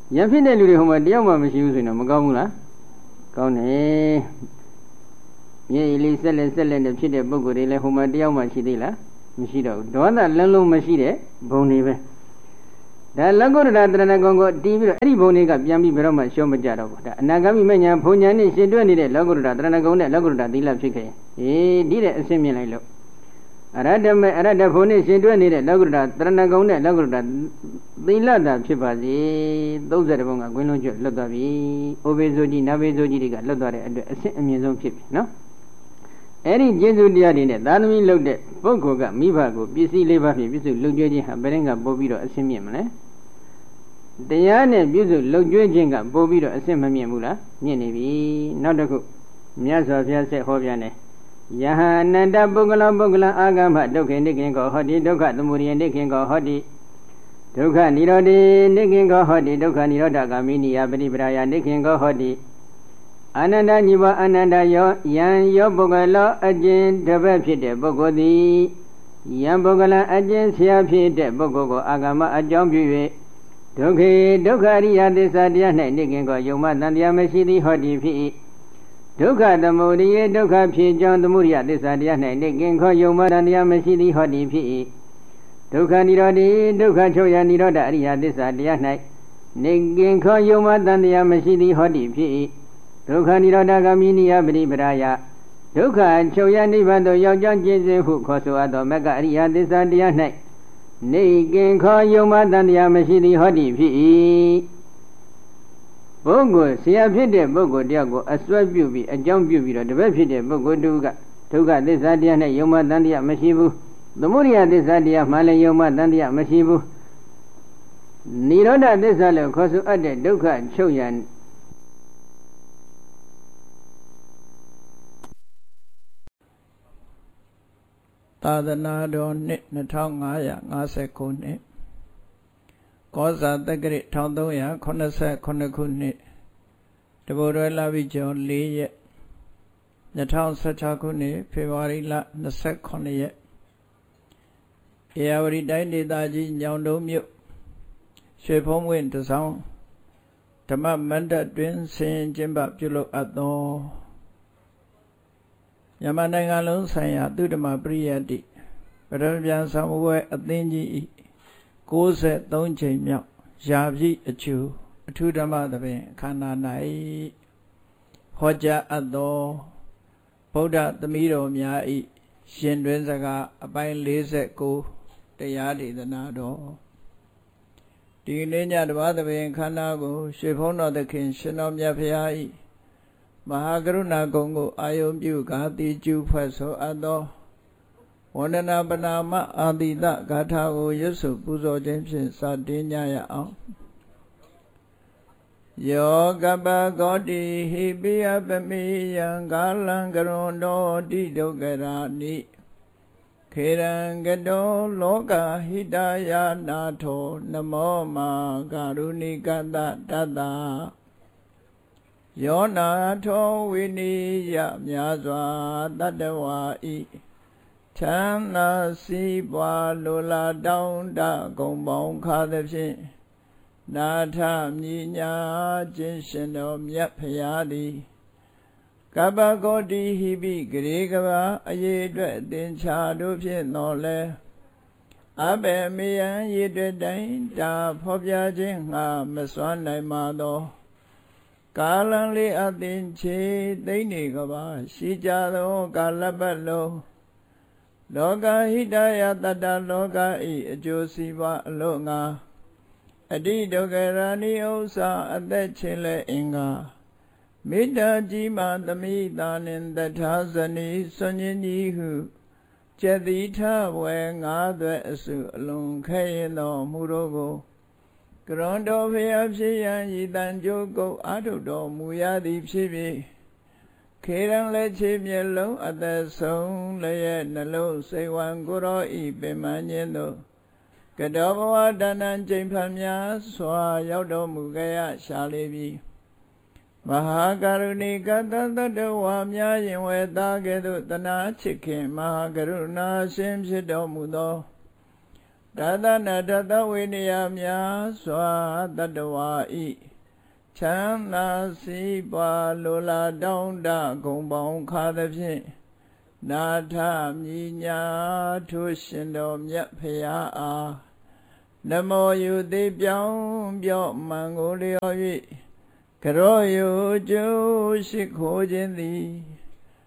ယံဖြစ်တဲ့လူတွေဟိုမှာတယောက်မှမရှိဘူးဆိုရင်တော့မကောင်းဘူးလားကောင်းတယ်မြေလေးဆက်လက်နဲ့ဖြစ်တဲ့ပုဂ္ဂိုလ်တွေလည်းဟိုမှာတယောက်မှရှိသေးလားမရှိတော့ဘူးဒေါသလုံးလုံးမရှိတဲ့ဘုံတွေပဲဒါလက္ကုတ္တရာတရဏဂုံကိုတီးပြီးတော့အဲ့ဒီဘုံတွေကပြန်ပြီးဘယ်တော့မှရှော့မကြတော့ဘူးဒါအနာဂမိမညာဘုံညာနဲ့ရှင်တွဲနေတဲ့လက္ကုတ္တရာတရဏဂုံနဲ့လက္ကုတ္တရာသီလဖြစ်ခဲ့ရင်ဒီတဲ့အဆင့်မြင်လိုက်လို့အရတ္တဘုံနဲ့ရှင်တွဲနေတဲ့လက္ကုတ္တရာတရဏဂုံနဲ့လက္ကုတ္တရာသီလတာဖြစ်ပါစေ30ဘုံကကွင်းလုံးကျွတ်လွတ်သွားပြီအိုဘေဇိုကြီးနာဘေဇိုကြီးတွေကလွတ်သွားတဲ့အတွက်အဆင့်အမြင့်ဆုံးဖြစ်ပြီနော်အဲ့ဒီကျေးဇူးတရားတွေနဲ့သာသမီလုပ်တဲ့ပုဂ္ဂိုလ်ကမိဘကိုပစ္စည်း၄ပါးဖြင့်ပြုစုလုပ်ကြွေးခြင်းဟာဘယ်ရင်ကပို့ပြီးတော့အဆင့်မြင့်မလဲတရားနဲ့ပြုစုလုပ်ကြွေးခြင်းကပို့ပြီးတော့အဆင့်မမြင့်ဘူးလားမြင့်နေပြီနောက်တစ်ခုမြတ်စွာဘုရားဆက်ဟောပြန်တယ်ယဟအနန္တပုဂ္ဂလအာဂမဒုက္ခေနိခင်ကောဟောတိဒုက္ခသမုဒယနိခင်ကောဟောတိဒုက္ခនិရောဓေနိခင်ကောဟောတိဒုက္ခនិရောဓဂာမိနိယပရိပရာယနိခင်ကောဟောတိအနန္တညီဘအနန္တယောယံယောပုဂ္ဂလောအကျဉ်တပတ်ဖြစ်တဲ့ပုဂ္ဂိုလ်သည်ယံပုဂ္ဂလအကျဉ်ဆရာဖြစ်တဲ့ပုဂ္ဂိုလ်ကိုအာဂမအကြောင်းပြု၍ဒုက္ခေဒုက္ခရိယသစ္စာတရား၌နိခင်ကောယုံမတန်တရားမရှိသည်ဟောတိဖြစ်၏ဒုက္ခသမုဒယဒုက္ခဖြစ်ကြောင်းသမုဒယသစ္စာတရား၌နိခင်ကောယုံမတန်တရားမရှိသည်ဟောတိဖြစ်၏ဒုက္ခនិရောဓေဒုက္ခချုပ်ရာនិရောဓအရိယသစ္စာတရား၌နိခင်ကောယုံမတန်တရားမရှိသည်ဟောတိဖြစ်၏ဒုက္ခនិရောဓဂမိနိယပရိပရာယဒုက္ခချုပ်ရနိဗ္ဗာန်သို့ရောက်ကြောင်းကျင့်စဉ်ဟုခေါ်ဆိုအပ်သောမဂ္ဂအရိယသစ္စာတရား၌နေကင်ခောယုံမတန်တရားမရှိသည်ဟောတိဖြစ်၏ပုဂ္ဂိုလ်ဆရာဖြစ်တဲ့ပုဂ္ဂိုလ်တယောက်ကိုအစွဲပြုပြီးအကြောင်းပြုပြီးတော့တပည့်ဖြစ်တဲ့ပုဂ္ဂိုလ်တူကဒုက္ခသစ္စာတရား၌ယုံမတန်တရားမရှိဘူးသမုဒယသစ္စာတရားမှလည်းယုံမတန်တရားမရှိဘူးនិရောဓသစ္စာလို့ခေါ်ဆိုအပ်တဲ့ဒုက္ခချုပ်ရသာသနာတော်နှစ်2550ခုနှစ်ကောဇာတက္ကရာ1389ခုနှစ်တဘိုးရွယ်လပိကျော်4ရက်2016ခုနှစ်ဖေဖော်ဝါရီလ29ရက်ဧရာဝတီတိုင်းဒေသကြီးညောင်တုံးမြို့ရွှေဖုံးဝင်းတစောင်းဓမ္မမန္တတွင်ဆင်ကျင်းပပြုလုပ်အပ်သောမြန်မာနိုင်ငံလုံးဆိုင်ရာသုဓမ္မပရိယတ္တိပရမပြန်ဆောင်ပွဲအသင်းကြီး93ချိန်မြောက်ရာပြည့်အကျိုးအထူးဓမ္မသဘင်ခန္ဓာ၌ဟောကြားအပ်သောဗုဒ္ဓသမီးတော်များ၏ရှင်တွင်စကားအပိုင်း49တရားဒေသနာတော်ဒီနေ့ညဓမ္မသဘင်ခန္ဓာကိုရွှေဖုံးတော်သခင်ရှင်တော်မြတ်ဖရာ၏မဟာကရုဏာကုံကိုအာယုံပြုကာတိကျူဖွဲ့ဆိုအပ်သောဝန္ဒနာပနာမအာတိတဂါထာကိုရွတ်ဆိုပူဇော်ခြင်းဖြင့်စတင်ကြရအောင်ယောကပဂောတိဟိပိယပမိယံကာလံကရွန်တော်တိဒုက္ခရာနိခေရံကတောလောကဟိတယာနာထောနမောမာကာရုဏိကတတတယောနာထောဝိနိယမြာစွာတတဝါဤချမ်းသာစီးပွားလိုလားတောင်းတဂုံပေါင်းခါသဖြင့်နာထမြညာခြင်းရှင်တော်မြတ်ဖရာသည်ကပ္ပဂောတိဟိပိဂရေကဘာအရေးအတွက်သင်္ချာတို့ဖြင့်တော်လဲအဘယ်မေယံရေတွေ့တိုင်းတာဖော်ပြခြင်းငါမစွမ်းနိုင်ပါသောကာလံလေးအသင်ချေသိမ့်နေကဘာရှိကြသောကာလပတ်လုံးလောကဟိတယတတ္တလောကဤအကျိုးစီးပွားအလို့ငါအတိဒုက္ခရာနိဥ္စာအသက်ချင်းလဲအင်္ဂါမေတ္တာကြီးမှသမိတာနှင့်တထာဇနီစွန့်ခြင်းကြီးဟုကျက်တိထဝဲငါးသွဲအစုအလုံးခဲရင်တော်မူတို့ကိုကရွန်တော်ဖျားဖြစ်ရန်ဤတန်ကြိုးကုတ်အာထုတော်မူရသည်ဖြစ်ပြီးခေရန်လက်ချေမျက်လုံးအသက်ဆုံးလည်းရဲ့နှလုံးစိတ်ဝံကိုရောဤပင်မခြင်းတို့ကတောဘဝတဏ္ဍကျိန်ဖန်များစွာရောက်တော်မူကြရရှာလေပြီမဟာကရုဏိကတတတဝါများရင်ဝဲသားကဲ့သို့တနာချစ်ခင်မဟာကရုဏာရှင်ဖြစ်တော်မူသောဒါသနာတသဝိနည်းများစွာတတ္တဝါဤချမ်းသာစီးပွားလိုလားတောင်းတဂုံပေါင်းခါသဖြင့်နာထမြညာထိုရှင်တော်မြတ်ဖရာအားနမောယုတိပြောင်းပြော့မှန်ကိုလျော်၍ကရောယုကျိုးရှိခိုးခြင်းသည်